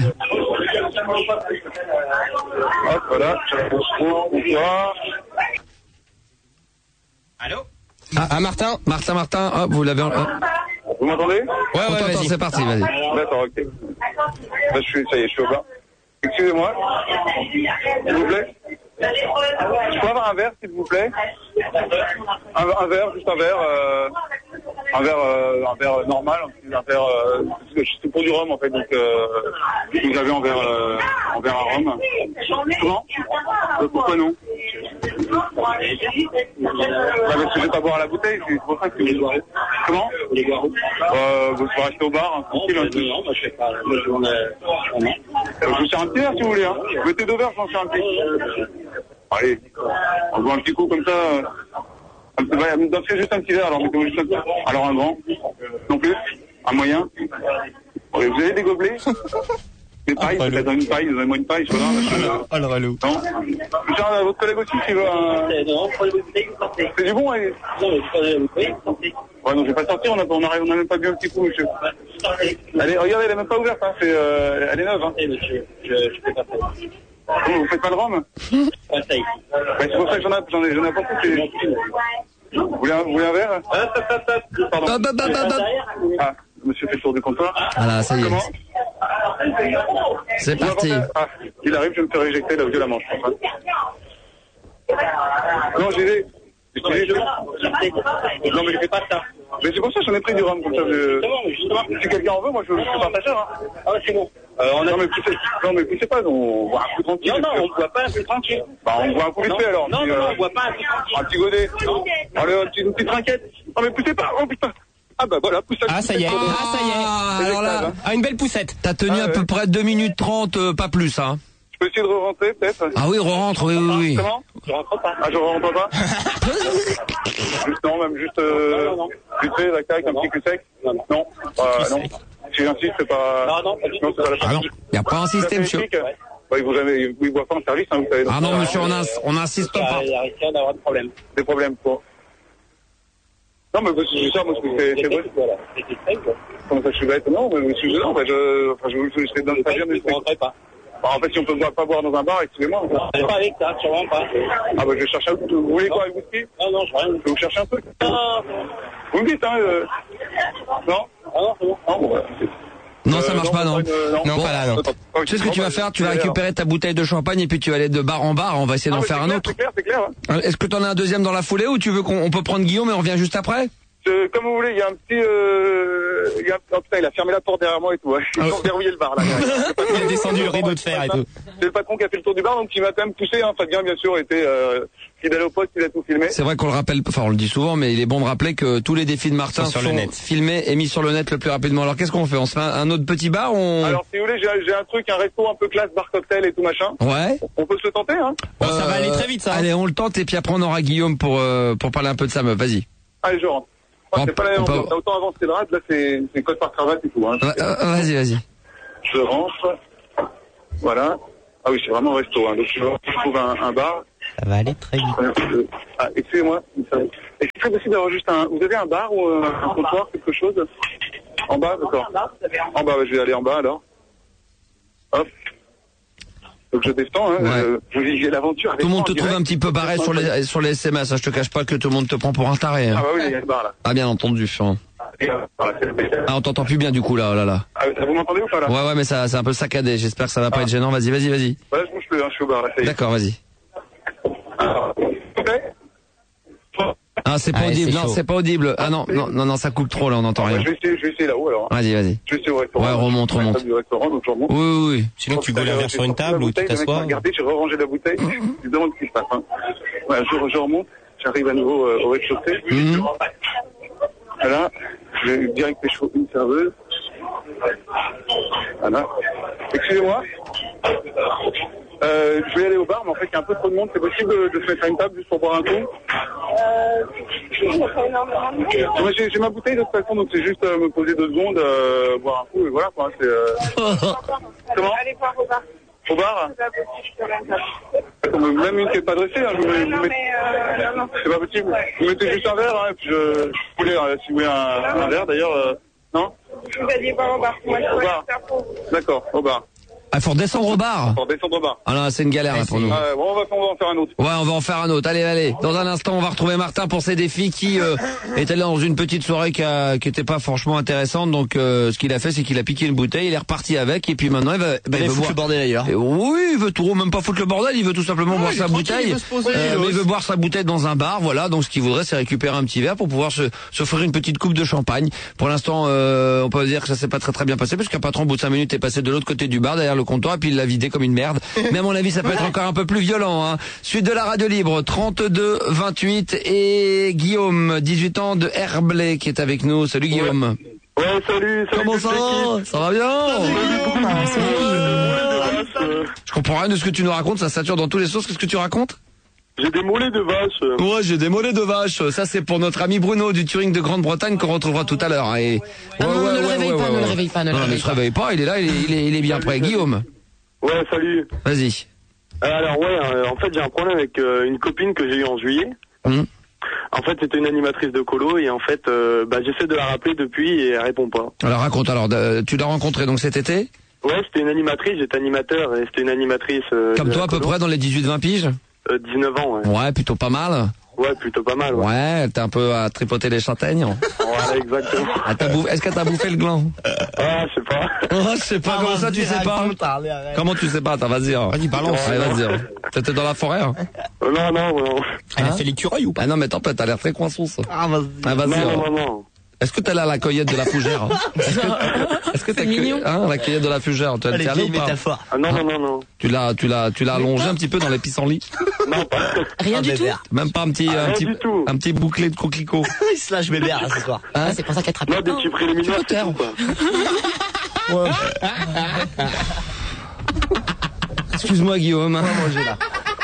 Hop, voilà. Allô? Martin, hop, vous l'avez... Vous m'entendez? Ouais, vas-y. C'est parti, vas-y. D'accord, ok. Là, ça y est, je suis au bar. Excusez-moi. S'il vous plaît. Je peux avoir un verre, s'il vous plaît? Un verre, juste un verre. Un verre normal, un verre... c'est pour du rhum, en fait, donc... vous avez un verre à rhum. Comment? Pourquoi non? Parce que je vais pas boire à la bouteille, c'est pour ça que vous boirez. Comment? Vous pouvez rester au bar, hein, tranquille. Non, moi je fais pas. Je vous sers un petit verre si vous voulez, hein. Mettez 2 verres, je m'en sers un petit. Allez, on boit un petit coup comme ça. D'en faire juste un petit verre, alors mettez-moi juste un petit. Alors un grand, non plus, un moyen. Vous avez des gobelets? Des pailles, peut-être une paille, donnez-moi une paille, je sais pas. Oh le relou. Non? Tiens, votre collègue aussi, s'il veut un... Non, prenez vos bouteilles, vous sortez. C'est du bon, allez? Non, mais prenez vos bouteilles, vous sortez. Ouais, non, je vais pas sortir, on a même pas bu un petit coup, monsieur. Allez, regardez, elle est même pas ouverte, hein, elle est neuve, hein. Monsieur, je fais pas ça. Vous faites pas de rhum? C'est pour ça que j'en ai pas beaucoup. Vous voulez un verre? Pardon. Ah, monsieur fait le tour du comptoir. Voilà, ça y est. C'est parti. Ah, il arrive, je vais me faire éjecter là violemment, je pense. Non, j'y vais. Non, mais je fais pas ça. Mais c'est pour ça que j'en ai pris du rhum, comme ça. Si quelqu'un en veut, moi je suis partageur. Hein. Ah ouais, c'est bon. Non, mais poussez pas, on boit un coup tranquille. Non, on boit pas un coup tranquille. Bah, on boit un coup vite fait alors. Non, on boit pas un coup tranquille. Un petit godet. Allez, une petite trinquette. Non, mais poussez pas, oh putain. Ah bah voilà, poussez. Ah ça y est. Alors là, une belle poussette. T'as tenu à peu près 2 minutes 30, pas plus, hein. Je peux essayer de re-rentrer, peut-être? Ah oui, re-rentre, oui. Comment? Je rentre pas. Ah, je rentre pas? Juste, non, même juste, vite fait, la caille, un petit cul sec? Non. Non. Si j'insiste, c'est pas... Non, c'est pas la Ah non, y a pas un système, monsieur. Ils boivent pas en service, hein, vous savez. Ah non, monsieur, on insiste pas. Il y a risque d'avoir des problèmes. Des problèmes, quoi? Non, mais c'est ça, moi, c'est vrai. Comment ça, je suis bête? Non, mais je suis dedans, je serai dans le stagiaire, mais je ne rentrerai pas. Bah, en fait, si on peut pas boire dans un bar, excusez-moi. Je pas avec ça, sûrement pas. Ah bah je vais chercher un peu. Vous voulez quoi, avec whisky? Non, je vais rien. Je vais vous chercher un peu. Non. Vous me dites, hein Non? Ah non, c'est bon. Non, bon, non, ça marche pas, non. Non, pas là, non. Tu sais ce que tu vas faire? Tu vas récupérer ta bouteille de champagne et puis tu vas aller de bar en bar. On va essayer d'en faire un autre. C'est clair. Est-ce que t'en as un deuxième dans la foulée ou tu veux qu'on peut prendre Guillaume et on revient juste après? Comme vous voulez, il y a un petit... Oh putain, il a fermé la porte derrière moi et tout. Ils ont verrouillé le bar, là. Il a descendu le rideau de fer et tout. C'est le patron qui a fait le tour du bar, donc il m'a quand même poussé. Fabien, bien sûr, était fidèle au poste, il a tout filmé. C'est vrai qu'on le rappelle, enfin on le dit souvent, mais il est bon de rappeler que tous les défis de Martin sont filmés et mis sur le net le plus rapidement. Alors qu'est-ce qu'on fait? On se fait un autre petit bar Alors si vous voulez, j'ai un truc, un resto un peu classe, bar cocktail et tout machin. Ouais. On peut se le tenter, hein. Ça va aller très vite, ça. Allez, on le tente et puis après on aura Guillaume pour parler un peu de sa meuf. Vas-y. Allez, je rentre. C'est pas la on a autant avancé le rad, là c'est code par cravate et tout. Hein. Vas-y. Je rentre. Voilà. Ah oui, c'est vraiment un resto. Hein. Donc je trouve un bar. Ça va aller très vite. Excusez-moi. Est-ce que c'est possible d'avoir juste vous avez un bar ou un comptoir, quelque chose? En bas, d'accord. En bas, je vais aller en bas alors. Hop. Donc je descends, hein. Ouais. Je vis l'aventure. Tout le monde te trouve un petit peu barré sur les SMS. Hein. Je te cache pas que tout le monde te prend pour un taré. Hein. Ah bah oui, il y a le bar là. Ah bien entendu. Hein. Ah on t'entend plus bien du coup là. Ah, vous m'entendez ou pas là? Ouais mais ça c'est un peu saccadé. J'espère que ça va pas être gênant. Vas-y. Voilà, je bouge plus, hein, je suis au bar là. D'accord, vas-y. Ah c'est pas audible, non c'est pas audible. Ah non, ça coupe trop là, on n'entend rien. Je vais essayer là-haut alors. Vas-y. Je vais essayer au restaurant. Ouais, remonte. Du restaurant, donc je remonte. Oui. Sinon tu gaules un verre sur une table ou tu t'assois. Regardez, j'ai re-rangé la bouteille. Je me demande ce qui se passe. Hein. Voilà, je remonte, j'arrive à nouveau au rez-de-chaussée. Voilà, je vais direct pécho une serveuse. Voilà. Excusez-moi. Je vais aller au bar, mais en fait, il y a un peu trop de monde. C'est possible de se mettre à une table juste pour boire un coup? Moi, j'ai ma bouteille de toute façon, donc c'est juste me poser 2 secondes, boire un coup, et voilà, quoi. Comment? Allez voir au bar. Au bar? Même une qui n'est pas dressée, hein. Non. C'est pas possible. Vous mettez juste un verre, hein, et puis je voulais, si vous voulez un verre, d'ailleurs, non? Vous alliez boire au bar. Moi, je bar. D'accord, au bar. Ah, faut redescendre au bar. Ah non, c'est une galère là, pour nous. Bon, on va en faire un autre. Ouais, on va en faire un autre. Allez. Dans un instant, on va retrouver Martin pour ses défis qui était là dans une petite soirée qui était pas franchement intéressante. Donc, ce qu'il a fait, c'est qu'il a piqué une bouteille, il est reparti avec, et puis maintenant, il veut foutre le bordel ailleurs. Oui, il veut même pas foutre le bordel, il veut tout simplement boire sa bouteille. Mais il veut boire sa bouteille dans un bar, voilà. Donc, ce qu'il voudrait, c'est récupérer un petit verre pour pouvoir s'offrir une petite coupe de champagne. Pour l'instant, on peut dire que ça s'est pas très bien passé, parce qu'un patron, au bout de 5 minutes, est passé de l'autre côté du bar, derrière le comptoir, et puis il l'a vidé comme une merde. Mais à mon avis, ça peut être encore un peu plus violent. Hein. Suite de la radio libre, 32-28 et Guillaume, 18 ans de Herblay, qui est avec nous. Salut Guillaume. Ouais, salut. Comment ça va? Ça va bien? Je comprends rien de ce que tu nous racontes, ça sature dans tous les sens. Qu'est-ce que tu racontes? J'ai des mollets de vache. Ouais, j'ai des mollets de vache. Ça, c'est pour notre ami Bruno du Turing de Grande-Bretagne qu'on retrouvera tout à l'heure. Et... ne le réveille pas. Non, mais il se réveille pas, il est là, il est bien prêt. Guillaume. Ouais, salut. Vas-y. Alors en fait, j'ai un problème avec une copine que j'ai eue en juillet. En fait, c'était une animatrice de colo et en fait, j'essaie de la rappeler depuis et elle répond pas. Alors raconte, tu l'as rencontrée donc cet été? Ouais, c'était une animatrice, j'étais animateur et c'était une animatrice... Comme toi à peu près dans les 18-20 piges? 19 ans, ouais. Ouais, plutôt pas mal. Ouais, plutôt pas mal, ouais. Ouais, t'es un peu à tripoter les châtaignes. Voilà, exactement. Est-ce que t'as bouffé le gland? Ah, je sais pas. Oh, je sais pas, comment ça tu sais pas? Comment tu sais pas? Vas-y, vas-y, balance. Vas-y. T'étais dans la forêt, hein? Non. Elle a fait l'écureuil ou pas? Ah non, mais t'as l'air très coinçon, ça. Ah, vas-y. Non. Est-ce que t'es là à la cueillette de la fougère? Est-ce que t'as la cueillette de la fougère? Tu es allé ou pas? Ah non. Tu l'as allongé un petit peu dans les pissenlits? Non, pas. Rien du tout? Même pas un petit bouclé de coquelicot? Il se lâche bébé ce soir. Ah, c'est pour ça qu'elle attrape. Non, des petits préliminaires. Tu peux taire. Ouais. Excuse-moi Guillaume. On va manger là.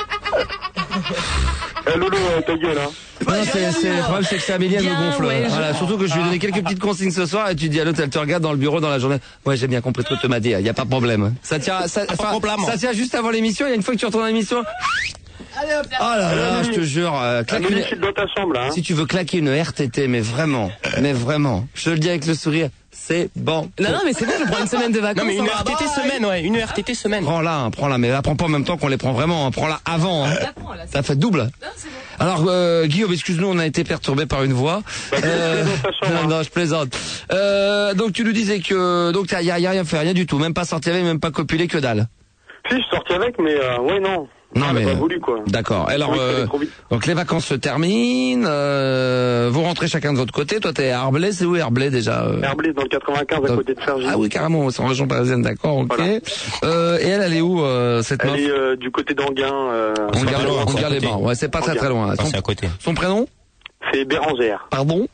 Lolo, ta gueule, hein. Non, le problème c'est que c'est Amélie, elle me gonfle. Ouais, voilà, surtout que je lui ai donné quelques petites consignes ce soir et tu dis à l'autre, elle te regarde dans le bureau dans la journée. Ouais, j'ai bien compris ce que tu m'as dit, y a pas de problème. Ça tient juste avant l'émission, il y a une fois que tu retournes à l'émission. Oh là là, je te jure, si tu veux claquer une RTT, mais vraiment, je te le dis avec le sourire, c'est bon. Non, mais c'est bon, je prends une semaine de vacances. Non, mais une RTT semaine. Prends-la, mais la prends pas en même temps qu'on les prend vraiment, prends-la avant. Hein. Ça fait double. Alors, Guillaume, excuse-nous, on a été perturbé par une voix. Non, je plaisante. Donc tu nous disais que, y a rien fait, rien du tout, même pas sorti avec, même pas copulé, que dalle. Si, je suis sorti avec, mais ouais, non. Non, mais pas voulu, quoi. D'accord. Alors, donc les vacances se terminent. Vous rentrez chacun de votre côté. Toi, t'es à Herblay. C'est où Herblay déjà Herblay, dans le 95, à côté de Cergy. Ah oui, carrément. C'est en région parisienne, d'accord. Ok. Voilà. Et elle est où cette meuf? Elle est du côté d'Anguin. Anguin les Bains. Ouais, c'est pas très loin. C'est à côté. Son prénom? C'est Bérangère. Pardon?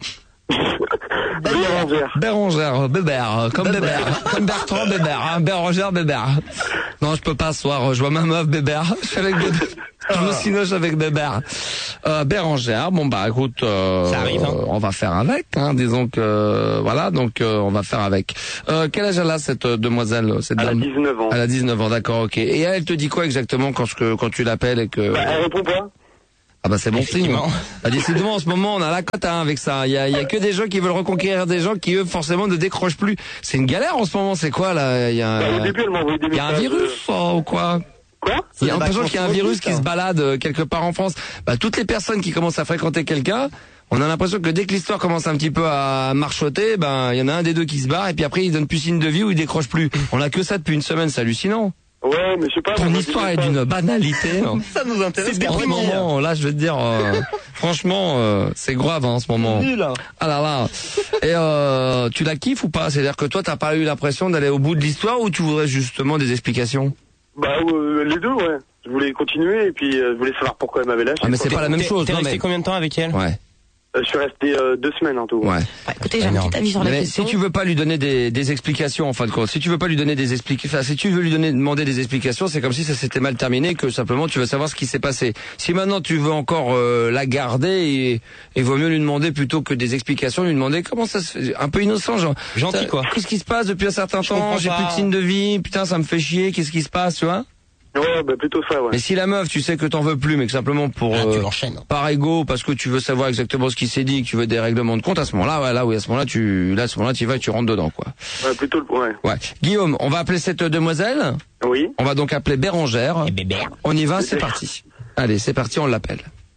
Bérangère, Bébert, comme Bébert, comme Bertrand Bébert, hein, Bérangère Bébert. Non, je peux pas ce soir, je vois ma meuf Bébert, je suis avec Bébert. Je me sinoche avec Bébert. Bérangère, bon bah écoute, ça arrive, hein. On va faire avec, hein, disons que voilà, donc on va faire avec. Quel âge elle a cette demoiselle, cette dame? Elle a 19 ans. Elle a 19 ans, d'accord, ok. Et elle te dit quoi exactement quand tu l'appelles et que... elle répond pas. Ah bah c'est bon signe. Ah, décidément en ce moment on a la cote hein, avec ça. Il y a que des gens qui veulent reconquérir des gens qui eux forcément ne décrochent plus. C'est une galère en ce moment. C'est quoi là? Il y a au début elle m'a envoyé des messages. Il y a un virus ou quoi? Quoi? Il y a l'impression qu'il y a un virus qui se balade quelque part en France. Bah toutes les personnes qui commencent à fréquenter quelqu'un, on a l'impression que dès que l'histoire commence un petit peu à marchoter, ben il y en a un des deux qui se barre et puis après il donne plus signe de vie ou il décroche plus. On a que ça depuis une semaine, c'est hallucinant. Ouais, mais je sais pas. Ton histoire est d'une banalité. Ça nous intéresse. En ce moment, là, je veux te dire, franchement, c'est grave hein, en ce moment. Nul. Ah là là. Et tu la kiffes ou pas? C'est-à-dire que toi, t'as pas eu l'impression d'aller au bout de l'histoire ou tu voudrais justement des explications? Bah les deux, ouais. Je voulais continuer et puis je voulais savoir pourquoi elle m'avait lâché. Ah mais c'est pas la même chose. T'es resté combien de temps avec elle? Ouais. Je suis resté 2 semaines en tout. Ouais. Écoutez, j'ai un petit avis sur la mais question. si tu veux pas lui donner des explications, en fin de compte, si tu veux pas lui donner des explications, enfin, si tu veux lui demander des explications, c'est comme si ça s'était mal terminé, que simplement tu veux savoir ce qui s'est passé. Si maintenant tu veux encore la garder, et vaut mieux lui demander plutôt que des explications, lui demander comment ça se fait, un peu innocent, genre. Gentil quoi. Qu'est-ce qui se passe depuis un certain temps? J'ai plus de signe de vie, putain, ça me fait chier, qu'est-ce qui se passe, tu vois? Ouais, bah plutôt ça, ouais. Mais si la meuf, tu sais que t'en veux plus, mais que simplement pour par ego, parce que tu veux savoir exactement ce qui s'est dit, que tu veux des règlements de compte, à ce moment-là, ouais, là, oui, à ce moment-là, tu y vas et tu rentres dedans, quoi. Ouais, plutôt, ouais. Ouais. Guillaume, on va appeler cette demoiselle. Oui. On va donc appeler Bérangère. Et Bébert. On y va, c'est parti. Allez, c'est parti, on l'appelle.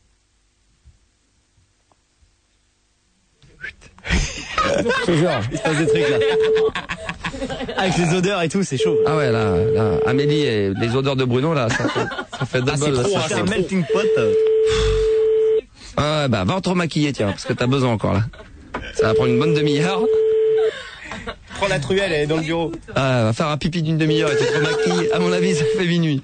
Je te jure, il se passe des trucs là. Avec les odeurs et tout, c'est chaud. Ah ouais, là, Amélie et les odeurs de Bruno, là, ça fait double. C'est trop, c'est un melting pot. Ah ouais, bah, va te remaquiller, tiens, parce que t'as besoin encore, là. Ça va prendre une bonne demi-heure. Prends la truelle, elle est dans le bureau. Ah, va faire un pipi d'une demi-heure et tu te remaquilles. À mon avis, ça fait minuit.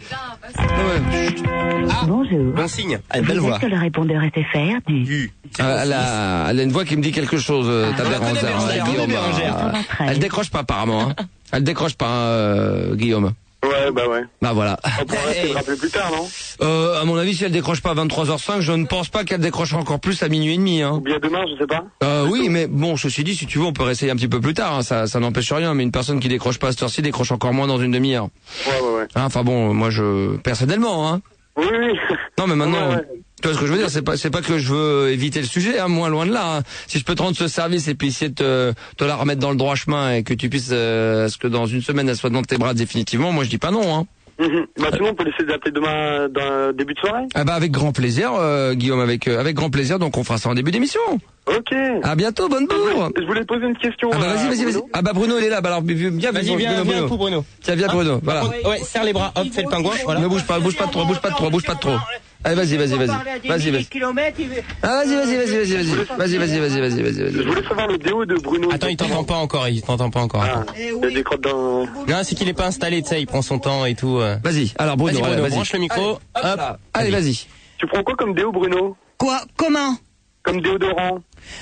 Ah, bonjour. Bon signe. Ah, une belle voix. Est-ce que le répondeur SFR du... Elle a une voix qui me dit quelque chose, ta Bérangère. Guillaume. Elle décroche pas, apparemment, hein. Elle décroche pas, Guillaume. Ouais, bah ouais. Bah voilà. On pourra essayer de rappeler plus tard, non? À mon avis, si elle décroche pas à 23h05, je ne pense pas qu'elle décrochera encore plus à minuit et demi, hein. Ou bien demain, je sais pas. Oui, mais bon, ceci dit, si tu veux, on peut réessayer un petit peu plus tard, hein. Ça n'empêche rien, mais une personne qui décroche pas à cette heure-ci décroche encore moins dans une demi-heure. Ouais. Hein, enfin bon, moi personnellement, hein. Oui. Non, mais maintenant, ouais. Tu vois ce que je veux dire, c'est pas que je veux éviter le sujet, hein, moins loin de là. Hein. Si je peux te rendre ce service et puis essayer de te la remettre dans le droit chemin et que tu puisses, ce que dans une semaine elle soit dans tes bras définitivement, moi je dis pas non, hein. Bah sinon on peut laisser d'appeler demain dans début de soirée. Ah bah avec grand plaisir, Guillaume, avec grand plaisir. Donc on fera ça en début d'émission. Ok. À bientôt, bonne bourre. Je voulais poser une question. Ah bah vas-y. Ah bah Bruno il est là. Bah alors viens pour Bruno. Tiens, viens Bruno. Voilà. Ouais, serre les bras. Hop, fais le pingouin. Voilà. Ne bouge pas de trop. Allez, vas-y. Ah, vas-y. Je voulais savoir le déo de Bruno. Attends, il t'entend pas encore. Ah, il y a des crottes dans... Non, c'est qu'il est pas installé, tu sais, il prend son temps et tout. Vas-y, alors Bruno, vas-y. Branche le micro. Hop. Allez, vas-y. Tu prends quoi comme déo, Bruno? Quoi? Comment? Comme déodorant.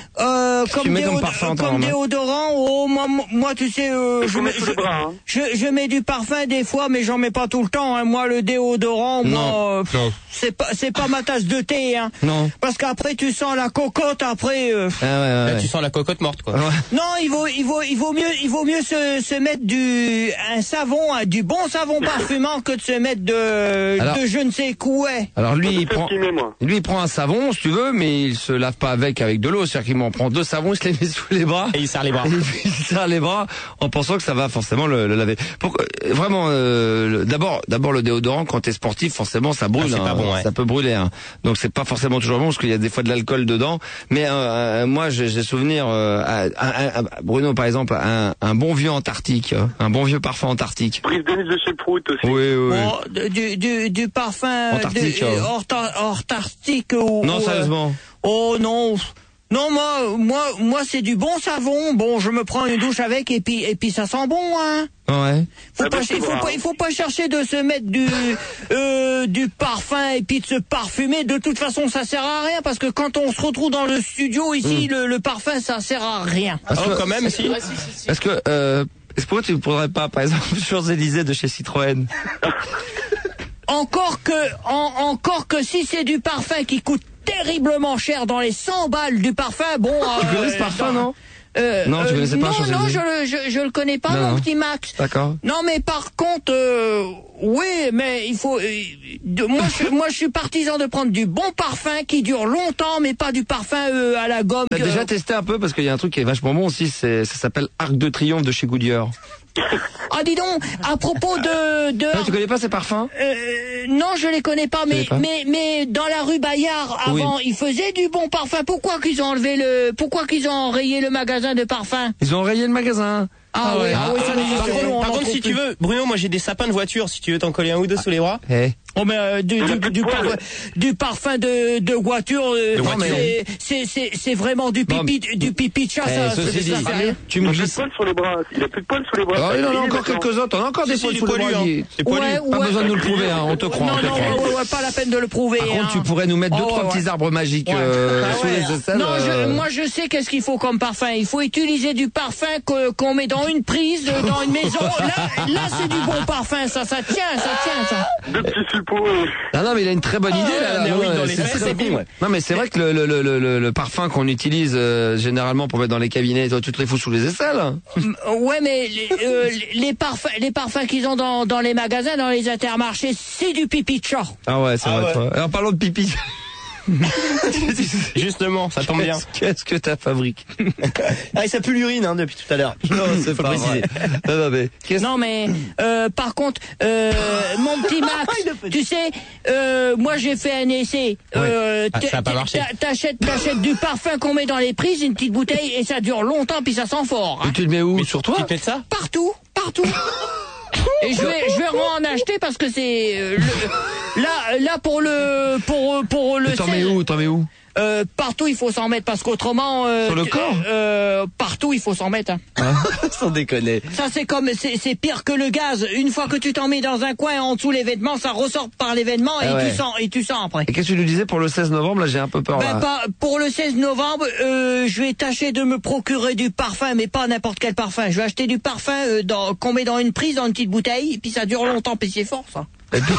Comme déodorant, moi tu sais, je mets du parfum des fois, mais j'en mets pas tout le temps, hein. Moi le déodorant, non. C'est pas ma tasse de thé, hein. Non. Parce qu'après tu sens la cocotte, après. Là, tu sens la cocotte morte, quoi. Ouais. Non, il vaut mieux se mettre du bon savon parfumant que de se mettre de je ne sais quoi. Alors lui il prend un savon, si tu veux, mais il se lave pas avec de l'eau. c'est-à-dire qu'il m'en prend 2 savons, il se les met sous les bras. Et il serre les bras. Et puis il serre les bras en pensant que ça va forcément le laver. Pourquoi, vraiment, d'abord le déodorant, quand t'es sportif, forcément ça brûle. C'est pas bon, ouais. Ça peut brûler. Hein. Donc c'est pas forcément toujours bon parce qu'il y a des fois de l'alcool dedans. Mais moi j'ai souvenir, Bruno par exemple, un bon vieux Antarctique, un bon vieux parfum Antarctique. Prise de de chez Prout aussi. Oui. Oh, du parfum Antarctique. Antarctique ou... Non, sérieusement. Oh non. Non, moi c'est du bon savon. Bon, je me prends une douche avec et puis ça sent bon, hein. Ouais. Il faut pas chercher de se mettre du parfum et puis de se parfumer. De toute façon, ça sert à rien parce que quand on se retrouve dans le studio ici, le parfum, ça sert à rien. Quand même, si. Est-ce que pourquoi tu ne prendrais pas, par exemple, Champs-Élysées de chez Citroën? Encore que si c'est du parfum qui coûte terriblement cher dans les 100 balles du parfum, bon... Tu connais ce parfum, non? Non, tu connaissais pas Champs-Élysées? Non, je le connais pas, mon petit Max. D'accord. Non, mais par contre, oui, mais il faut... moi, je suis partisan de prendre du bon parfum qui dure longtemps, mais pas du parfum à la gomme. T'as déjà testé un peu, parce qu'il y a un truc qui est vachement bon aussi, ça s'appelle Arc de Triomphe de chez Goodyear. Ah, dis donc, à propos de... Non, tu connais pas ces parfums? Non, je les connais pas, mais dans la rue Bayard, avant, ils faisaient du bon parfum. Pourquoi qu'ils ont enrayé le magasin de parfums? Ils ont enrayé le magasin. Ah ouais. Par contre, si tu veux, Bruno, moi j'ai des sapins de voiture, si tu veux t'en coller un ou deux sous les bras. Oh mais du parfum de voiture, c'est vraiment du pipi de chat. Tu me glisses sur les bras. Il a plus de poils sous les bras. Il en a encore quelques-uns. T'en as encore des poils sous les bras. C'est poilu. Pas besoin de nous le prouver. On te croit. Non, pas la peine de le prouver. Par contre, tu pourrais nous mettre 2-3 petits arbres magiques sous les aisselles. Non, moi je sais qu'est-ce qu'il faut comme parfum. Il faut utiliser du parfum qu'on met dans une prise, dans une maison. Là, c'est du bon parfum. Ça tient. Deux petits suppos. Non, mais il a une très bonne idée là. C'est bon. Non, mais c'est vrai que le parfum qu'on utilise généralement pour mettre dans les cabinets, tu te les fous sous les aisselles. Ouais, mais les parfums qu'ils ont dans les magasins, dans les intermarchés, c'est du pipi de chat. Ah ouais, c'est vrai. Ouais. Alors parlons de pipi. Justement, ça tombe bien. Qu'est-ce que t'as fabriqué? Ça pue l'urine depuis tout à l'heure. Non, c'est pas vrai. Non, mais par contre, mon petit Max, tu sais, moi j'ai fait un essai. Ça a pas marché. T'achètes du parfum qu'on met dans les prises, une petite bouteille, et ça dure longtemps, puis ça sent fort. Et tu le mets où? Sur toi? Tu te mets ça? Partout. Et je vais en acheter parce que c'est là pour le T'en mets où? Partout il faut s'en mettre parce qu'autrement sur le corps partout il faut s'en mettre. Sans déconner. Ça c'est pire que le gaz. Une fois que tu t'en mets dans un coin en dessous les vêtements, ça ressort par les vêtements et tu sens après. Et qu'est-ce que tu nous disais pour le 16 novembre? Là j'ai un peu peur. Pour le 16 novembre, je vais tâcher de me procurer du parfum, mais pas n'importe quel parfum. Je vais acheter du parfum qu'on met dans une prise, dans une petite bouteille, et puis ça dure longtemps, puis c'est fort ça.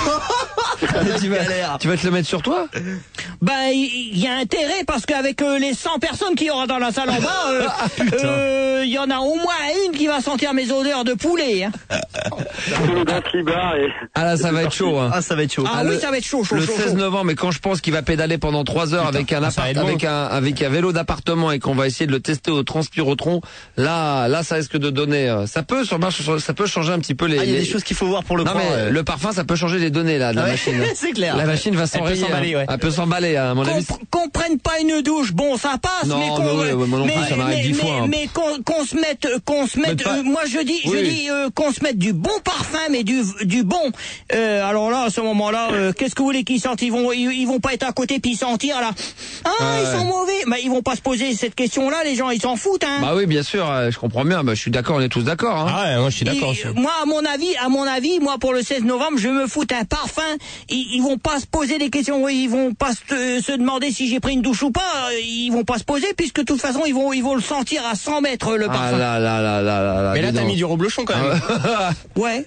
Tu vas te le mettre sur toi? Il y a intérêt parce qu'avec les 100 personnes qu'il y aura dans la salle en bas, il y en a au moins une qui va sentir mes odeurs de poulet. Hein. Ah là, ça va être chaud. Hein. Ah, ça va être chaud. Ah oui, ça va être chaud. Le 16 novembre, mais quand je pense qu'il va pédaler pendant 3 heures avec un vélo d'appartement et qu'on va essayer de le tester au transpirotron, là, ça risque de donner. Ça peut changer un petit peu les. Il y a des choses qu'il faut voir pour le. Non, mais le parfum, ça peut changer les données là de la machine. C'est clair. La machine va s'enrayer. Elle peut s'emballer, à mon avis. Qu'on prenne pas une douche, bon, ça passe. Non, mais ça m'arrive 10 fois. Mais qu'on se mette. Moi, je dis qu'on se mette du bon parfum, mais du bon. Alors là, à ce moment-là, qu'est-ce que vous voulez qu'ils sentent? Ils vont pas être à côté puis sentir là. Ils sont mauvais. Ils vont pas se poser cette question-là. Les gens, ils s'en foutent. Hein. Bah oui, bien sûr. Je comprends bien. Je suis d'accord. On est tous d'accord. Hein. Ah ouais, moi je suis d'accord. Moi, à mon avis, moi pour le 16 novembre, je me fous un parfum. Ils vont pas se poser des questions. Ils vont pas se demander si j'ai pris une douche ou pas. Ils vont pas se poser puisque de toute façon ils vont le sentir à 100 mètres le parfum. Mais là t'as mis du reblochon quand même. Ouais.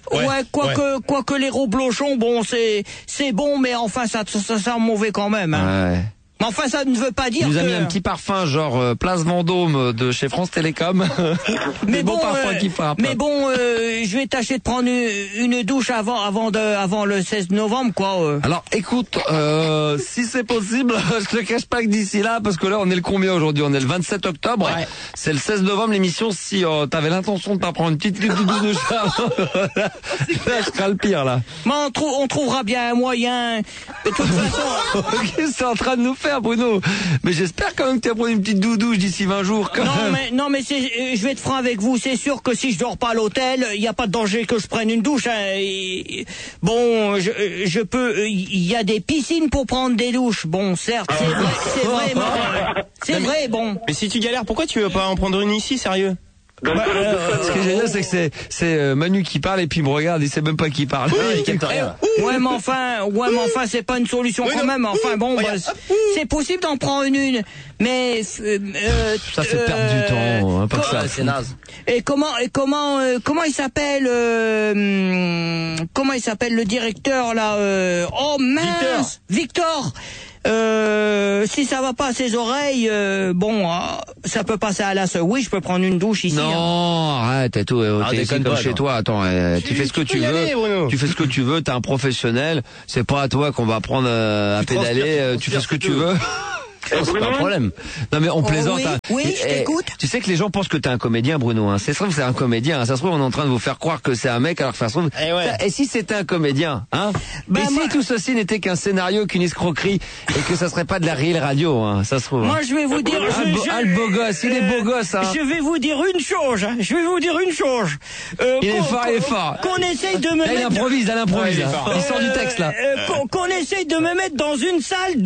Quoique les reblochons, bon c'est bon, mais enfin ça sent mauvais quand même. Hein. Ouais. Mais enfin, ça ne veut pas dire Il nous a que... mis un petit parfum genre Place Vendôme de chez France Télécom. Mais bon, bon, parfum qui frappe. Mais bon, je vais tâcher de prendre une douche avant le 16 novembre, quoi. Alors, écoute, si c'est possible, je te cache pas que d'ici là, parce que là, on est le combien aujourd'hui? On est le 27 octobre. Ouais. C'est le 16 novembre l'émission. Si t'avais l'intention de pas prendre une petite douche avant, là, je serai le pire, là. Mais on trouvera bien un moyen. De toute façon... Qu'est-ce que c'est en train de nous faire, Bruno? Mais j'espère quand même que tu as pris une petite douche d'ici 20 jours, quand même. Non, mais je vais être franc avec vous. C'est sûr que si je dors pas à l'hôtel, il n'y a pas de danger que je prenne une douche. Hein. Bon, je peux... Il y a des piscines pour prendre des douches. Bon, certes, c'est vrai, bon. Mais si tu galères, pourquoi tu veux pas en prendre une ici, sérieux? Ce que j'ai dit, c'est que c'est Manu qui parle et puis il me regarde, il sait même pas qui parle. Ouais, mais enfin, c'est pas une solution quand même. Enfin, bon, c'est possible d'en prendre une, mais ça fait perdre du temps, hein, pas que ça. C'est naze. Et comment il s'appelle le directeur là? Oh mince, Victor. Si ça va pas à ses oreilles, ça peut passer à l'as. Oui, je peux prendre une douche ici. Non, arrête, t'es comme chez toi. Attends, tu fais ce que tu veux. Tu fais ce que tu veux. T'es un professionnel. C'est pas à toi qu'on va apprendre à pédaler. Tu fais ce que tu veux. C'est pas un problème. Non mais on plaisante. Oui, je t'écoute. Tu sais que les gens pensent que t'es un comédien, Bruno. Hein. Ça se trouve c'est un comédien. Ça se trouve on est en train de vous faire croire que c'est un mec alors que ça se trouve. Et si c'était un comédien, hein? Et si tout ceci n'était qu'un scénario, qu'une escroquerie, et que ça serait pas de la réelle radio, hein, ça se trouve. Moi je vais vous dire. Le beau gosse, il est beau gosse. Hein. Je vais vous dire une chose. Il est fort. Qu'on essaye de me mettre. Il improvise. Il sort du texte là. Qu'on essaye de me mettre dans une salle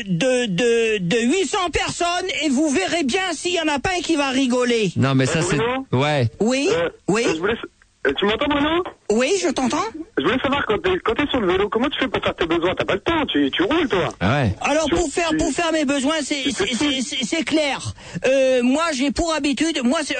de 800 personnes et vous verrez bien s'il y en a pas un qui va rigoler. Non mais ça c'est... Ouais. Oui. Tu m'entends, Bruno? Oui, je t'entends. Je voulais savoir, quand t'es sur le vélo, comment tu fais pour faire tes besoins? T'as pas le temps, tu roules, toi. Ouais. Alors, pour faire mes besoins, c'est clair. Moi, j'ai pour habitude,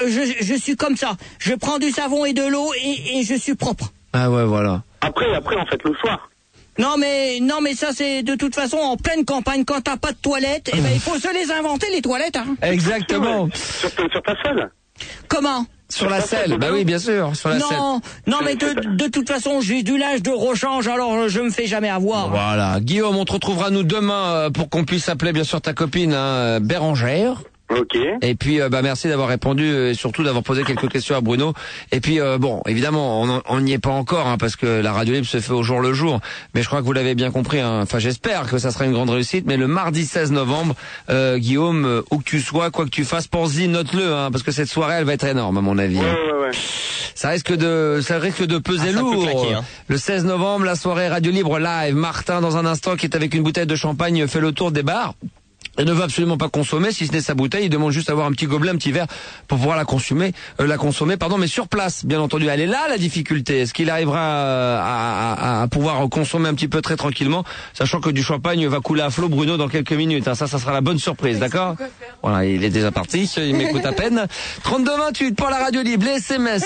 je suis comme ça. Je prends du savon et de l'eau et je suis propre. Ah ouais, voilà. Après, en fait, le soir. Non mais ça c'est de toute façon en pleine campagne quand t'as pas de toilettes, il faut se les inventer les toilettes. Hein. Exactement. Sur ta selle. Comment? Sur la selle, bah oui bien sûr, sur la selle. Non mais de toute façon j'ai du linge de rechange alors je me fais jamais avoir. Voilà, Guillaume, on te retrouvera nous demain pour qu'on puisse appeler bien sûr ta copine Bérangère. Ok. Et puis merci d'avoir répondu et surtout d'avoir posé quelques questions à Bruno. Et puis bon, évidemment, on n'y est pas encore hein, parce que la radio libre se fait au jour le jour. Mais je crois que vous l'avez bien compris. Hein. Enfin, j'espère que ça sera une grande réussite. Mais le mardi 16 novembre, Guillaume, où que tu sois, quoi que tu fasses, pense-y, note-le, hein, parce que cette soirée, elle va être énorme à mon avis. Ouais. Ça risque de peser lourd. Claquer, hein. Le 16 novembre, la soirée radio libre live. Martin, dans un instant, qui est avec une bouteille de champagne, fait le tour des bars. Elle ne veut absolument pas consommer, si ce n'est sa bouteille. Il demande juste d'avoir un petit gobelet, un petit verre pour pouvoir la consommer, mais sur place, bien entendu. Elle est là, la difficulté. Est-ce qu'il arrivera à pouvoir consommer un petit peu très tranquillement, sachant que du champagne va couler à flot, Bruno, dans quelques minutes. Hein. Ça sera la bonne surprise, d'accord? Voilà, il est déjà parti, il m'écoute à peine. 32-28 pour la radio libre, les SMS,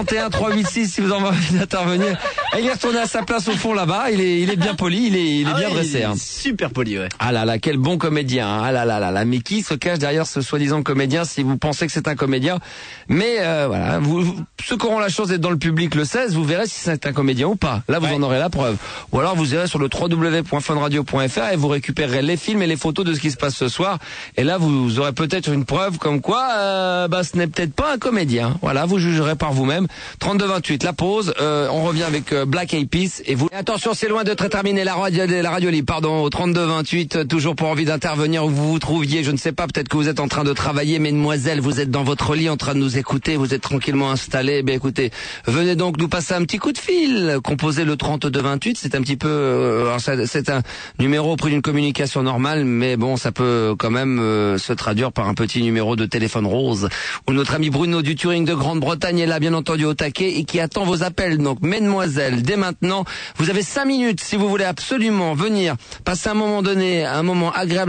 61-386 si vous en avez envie d'intervenir. Il est retourné à sa place au fond là-bas, il est bien poli, il est bien dressé. Hein. Super poli, ouais. Ah là là, quel bon comédien. Ah là là là là, mais qui se cache derrière ce soi-disant comédien si vous pensez que c'est un comédien? Mais voilà, ceux qui auront la chance d'être dans le public le 16, vous verrez si c'est un comédien ou pas. Là, vous en aurez la preuve. Ou alors vous irez sur le www.funradio.fr et vous récupérerez les films et les photos de ce qui se passe ce soir. Et là, vous aurez peut-être une preuve comme quoi, ce n'est peut-être pas un comédien. Voilà, vous jugerez par vous-même. 32-28, la pause. On revient avec Black Eyed Peas et vous. Et attention, c'est loin de très terminer la radio libre. Pardon, au 32-28, toujours pour envie d'intervenir où vous vous trouviez, je ne sais pas, peut-être que vous êtes en train de travailler, mesdemoiselles, vous êtes dans votre lit en train de nous écouter, vous êtes tranquillement installés, écoutez, venez donc nous passer un petit coup de fil, composez le 32-28, c'est un petit peu, c'est un numéro au prix d'une communication normale, mais bon, ça peut quand même se traduire par un petit numéro de téléphone rose, où notre ami Bruno du Turing de Grande-Bretagne est là, bien entendu, au taquet, et qui attend vos appels, donc mesdemoiselles, dès maintenant, vous avez 5 minutes, si vous voulez absolument venir passer un moment donné, un moment agréable avec Bruno,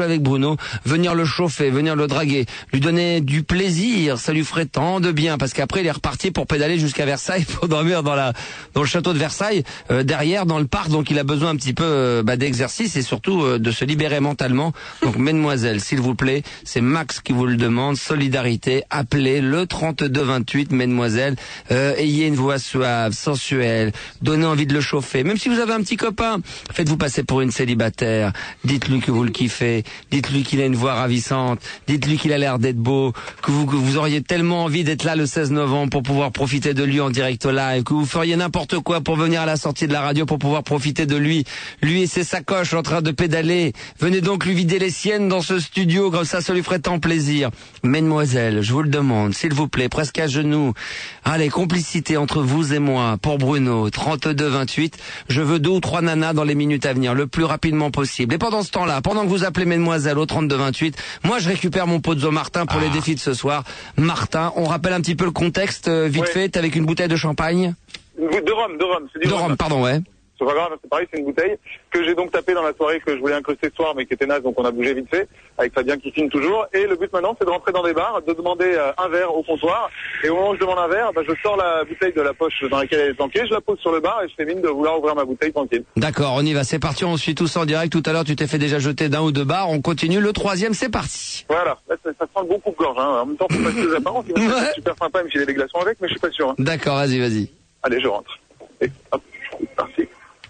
Bruno, venir le chauffer, venir le draguer, lui donner du plaisir, ça lui ferait tant de bien, parce qu'après il est reparti pour pédaler jusqu'à Versailles, pour dormir dans le château de Versailles, derrière dans le parc, donc il a besoin un petit peu d'exercice et surtout de se libérer mentalement. Donc mesdemoiselles, s'il vous plaît, c'est Max qui vous le demande, solidarité, appelez le 3228, mesdemoiselles, ayez une voix suave, sensuelle, donnez envie de le chauffer, même si vous avez un petit copain, faites-vous passer pour une célibataire, dites-lui que vous le kiffez, dites-lui qu'il a une voix ravissante, dites-lui qu'il a l'air d'être beau, que vous auriez tellement envie d'être là le 16 novembre pour pouvoir profiter de lui en direct live, que vous feriez n'importe quoi pour venir à la sortie de la radio pour pouvoir profiter de lui et ses sacoches en train de pédaler. Venez donc lui vider les siennes dans ce studio, comme ça lui ferait tant plaisir. Mesdemoiselles, je vous le demande, s'il vous plaît, presque à genoux. Allez, complicité entre vous et moi, pour Bruno, 3228. Je veux 2 ou 3 nanas dans les minutes à venir, le plus rapidement possible. Et pendant ce temps-là, pendant que vous appelez mesdemoiselles au 3228, moi je récupère mon Pozzo Martin pour les défis de ce soir. Martin, on rappelle un petit peu le contexte, vite fait, t'es avec une bouteille de champagne? De rhum, c'est du rhum. De rhum, pardon, ouais. C'est pas grave, c'est pareil, c'est une bouteille que j'ai donc tapé dans la soirée que je voulais incruster ce soir mais qui était naze, donc on a bougé vite fait, avec Fabien qui filme toujours. Et le but maintenant c'est de rentrer dans des bars, de demander un verre au comptoir, et au moment où je demande un verre, je sors la bouteille de la poche dans laquelle elle est planquée, je la pose sur le bar et je fais mine de vouloir ouvrir ma bouteille tranquille. D'accord, on y va, c'est parti, on suit tous en direct. Tout à l'heure tu t'es fait déjà jeter d'un ou deux bars, on continue, le 3e c'est parti. Voilà, là, ça sent le bon coupe-gorge, en même temps faut pas que les apparences, c'est super sympa, il me filer des glaçons avec, mais je suis pas sûr. D'accord, vas-y. Allez, je rentre. Et hop, c'est parti.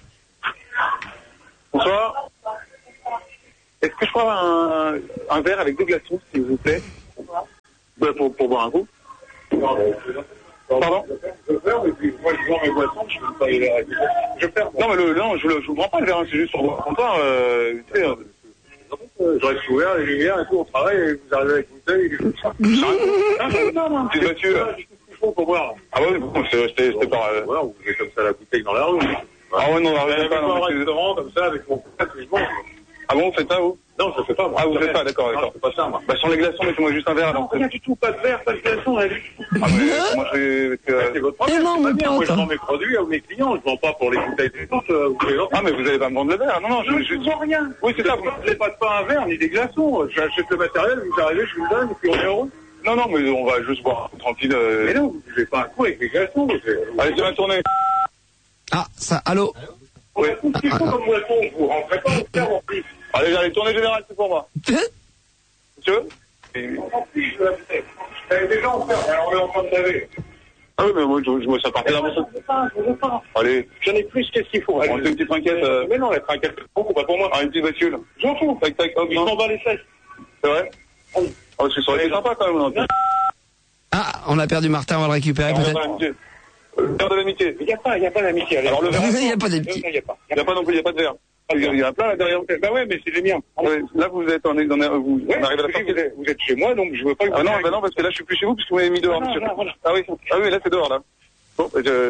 Bonsoir. Est-ce que je peux avoir un verre avec 2 glaçons, s'il vous plaît? Pour boire un coup. Pardon? Je ferme, et puis moi je bois mes boissons, je peux pas y aller. Je ferme. Non, mais je vous prends pas le verre, c'est juste pour boire un comptoir. Tu sais, je reste ouvert, les lumières et tout, on travaille, et vous arrivez avec une bouteille, et tout ça. Non, c'est monsieur. Pour boire. Ah ouais, bon, c'était pas... Voilà, vous faites comme ça la bouteille dans la rue. Ah ouais, non, on n'arrive pas dans un restaurant comme ça avec mon cousin, je mange. Ah bon, vous faites ça, vous? Non, je fais pas, moi. Ah, vous faites pas, d'accord. C'est pas ça, moi. Sans les glaçons, mettez-moi juste un verre. Non, rien du tout, pas de verre, pas de glaçons, rien du tout. Ah, mais moi, c'est votre problème, c'est pas bien. Moi, je vends mes produits à mes clients, je vends pas pour les bouteilles des autres. Ah, mais vous allez pas me vendre le verre. Non, je vends rien. Oui, c'est ça, vous ne voulez pas un verre, ni des glaçons. J'achète le matériel, vous arrivez, je vous le donne, et puis on est heureux. Non, mais on va juste boire tranquille. Mais non, vous ne faites pas un coup avec les glaçons. Allez, c'est ma tournée. Ah, ça, allô? Oui. Comme boisson, vous rentrez pas au terme en plus. Allez, j'allais tourner générale, c'est pour moi. Monsieur? En plus, je l'avais déjà en faire, alors on est en train de laver. Ah oui, mais moi, je ça partait dans mon sac. Je veux pas. Allez. J'en ai plus, qu'est-ce qu'il faut? On fait une petite trinquette. Mais non, la trinquette, c'est beaucoup, pas pour moi. Une petite bascule. J'en fous. Tac, hop, ils s'en bat les fesses. C'est vrai? Oh, c'est sur les sympa quand même, non? Ah, on a perdu Martin, on va le récupérer peut-être. Verre de l'amitié. Il n'y a pas d'amitié. Alors le verre. Il n'y a pas d'amitié. Il n'y a pas non plus, il n'y a pas de verre. Il y en a plein là derrière. Bah ouais, mais c'est les miens. Là, vous êtes on arrive à la sortie. Vous êtes chez moi, donc je veux pas. Ah non, parce que là, je suis plus chez vous, parce que vous m'avez mis dehors, monsieur. Ah oui, là, c'est dehors, là. Bon,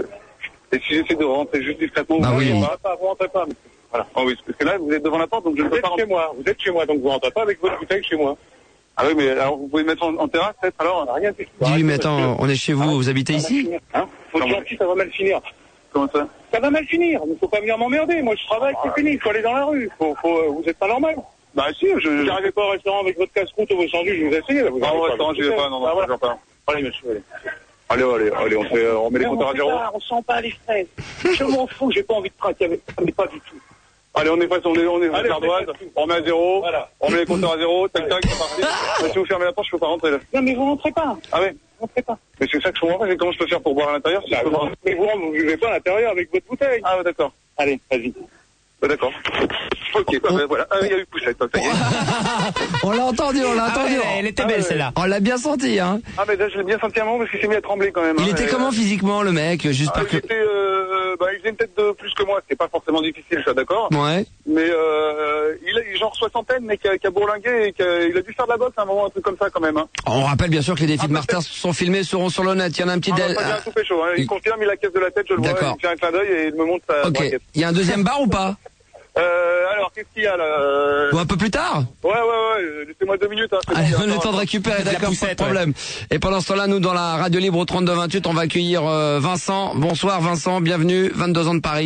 et si j'essaie de rentrer juste discrètement, vous rentrez pas. Voilà. Oh oui, parce que là, vous êtes devant la porte, donc je ne peux pas rentrer. Vous êtes chez moi, donc vous rentrez pas avec votre bouteille chez moi. Ah oui, mais alors vous pouvez mettre en terrasse, peut-être, alors? Rien. Dis-lui, mais attends, on est chez vous, vous habitez ici? Hein? Faut être gentil, ça va mal finir. Comment ça? Ça va mal finir, il ne faut pas venir m'emmerder. Moi, je travaille, c'est fini, il faut aller dans la rue. Vous êtes pas normal. Bah si, j'arrivais pas au restaurant avec votre casse-croûte ou vos sandwichs, je vous ai essayé. Non, au restaurant, je vais pas, non, je vais pas. Allez, monsieur, allez, on met les compteurs à zéro. On sent pas les fraises. Je m'en fous, j'ai pas envie de traquer avec ça, mais pas du tout. Allez, on est gardoise, on met à zéro, voilà. On met les compteurs à zéro, tac, c'est parti. Si vous fermez la porte, je peux pas rentrer là. Non, mais vous rentrez pas. Ah ouais? Vous rentrez pas. Mais c'est ça que je comprends pas, c'est comment je peux faire pour boire à l'intérieur si je peux pas. Mais vous ne vivez pas à l'intérieur avec votre bouteille. Ah ouais, d'accord. Allez, vas-y. D'accord. Ok, voilà. Ah, il y a eu poussette, ça y est. On l'a entendu. Elle était belle celle-là. On l'a bien senti, hein. Ah, mais là, je l'ai bien senti à un moment parce qu'il s'est mis à trembler quand même. Il était comment physiquement, le mec? Juste il faisait une tête de plus que moi, c'était pas forcément difficile, ça, d'accord? Ouais. Mais il a genre soixantaine, mais qui a bourlingué et il a dû faire de la boxe à un moment, un truc comme ça quand même. Hein. On rappelle bien sûr que les défis de Martin sont filmés, seront sur le net. Il y en a un petit... tout pécho, hein. Il confirme, il a la caisse de la tête, je le vois, il fait un clin d'œil et il me montre sa braquette. Il y a un deuxième bar ou pas? Alors, qu'est-ce qu'il y a là? Ou un peu plus tard? Ouais, laissez-moi 2 minutes. Hein, allez, on a le temps de récupérer, d'accord, pas de problème. Ouais. Et pendant ce temps-là, nous, dans la radio libre au 32-28, on va accueillir Vincent. Bonsoir Vincent, bienvenue, 22 ans de Paris.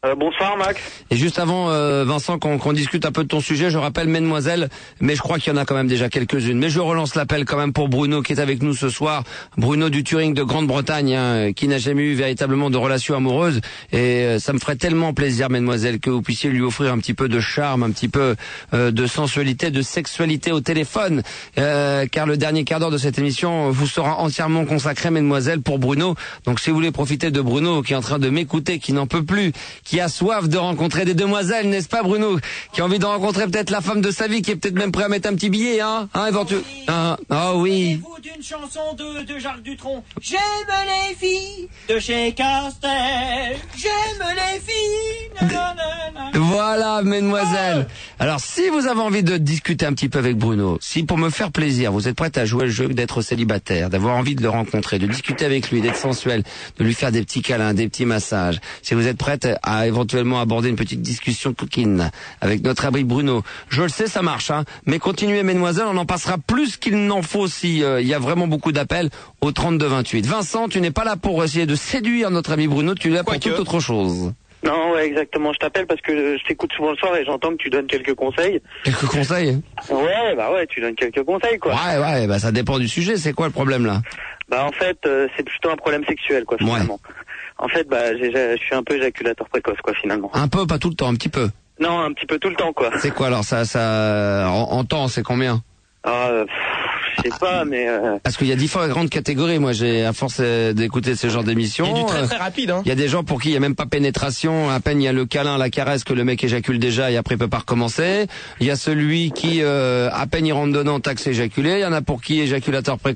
Bonsoir Max. Et juste avant, Vincent, qu'on discute un peu de ton sujet, je rappelle Mesdemoiselles, mais je crois qu'il y en a quand même déjà quelques-unes. Mais je relance l'appel quand même pour Bruno qui est avec nous ce soir. Bruno du Turing de Grande-Bretagne, hein, qui n'a jamais eu véritablement de relation amoureuse. Et ça me ferait tellement plaisir, Mesdemoiselles, que vous puissiez lui offrir un petit peu de charme, un petit peu de sensualité, de sexualité au téléphone. Car le dernier quart d'heure de cette émission vous sera entièrement consacré, Mesdemoiselles, pour Bruno. Donc si vous voulez profiter de Bruno qui est en train de m'écouter, qui n'en peut plus, qui a soif de rencontrer des demoiselles, n'est-ce pas Bruno? Qui a envie de rencontrer peut-être la femme de sa vie, qui est peut-être même prêt à mettre un petit billet, hein éventuellement. Ah oui. Vous d'une chanson de Jacques Dutronc. J'aime les filles de chez Castel. J'aime les filles. Voilà, Mesdemoiselles. Alors, si vous avez envie de discuter un petit peu avec Bruno, si pour me faire plaisir, vous êtes prête à jouer le jeu d'être célibataire, d'avoir envie de le rencontrer, de discuter avec lui, d'être sensuel, de lui faire des petits câlins, des petits massages, si vous êtes prête à éventuellement aborder une petite discussion coquine avec notre abri Bruno, je le sais, ça marche, hein. Mais continuez, Mesdemoiselles, on en passera plus qu'il n'en faut si il y a vraiment beaucoup d'appels au 32-28. Vincent, tu n'es pas là pour essayer de séduire notre ami Bruno, tu es là pour toute autre chose. Non, ouais, exactement. Je t'appelle parce que je t'écoute souvent le soir et j'entends que tu donnes quelques conseils. Quelques conseils? Ouais, tu donnes quelques conseils, quoi. Ouais, bah ça dépend du sujet. C'est quoi le problème, là? Bah, en fait, c'est plutôt un problème sexuel, quoi, finalement. Ouais. En fait, bah, je suis un peu éjaculateur précoce, quoi, finalement. Un peu, pas tout le temps, un petit peu? Non, un petit peu tout le temps, quoi. C'est quoi, alors, en temps, c'est combien? Je sais pas, mais... Parce qu'il y a différentes catégories. Moi, à force d'écouter ce genre d'émissions... Il y a du très très rapide, hein. Il y a des gens pour qui il n'y a même pas pénétration. À peine il y a le câlin, la caresse, que le mec éjacule déjà et après il peut pas recommencer. Il y a celui qui, à peine il rentre dedans, taxe éjaculé. Il y en a pour qui éjaculateur précoce.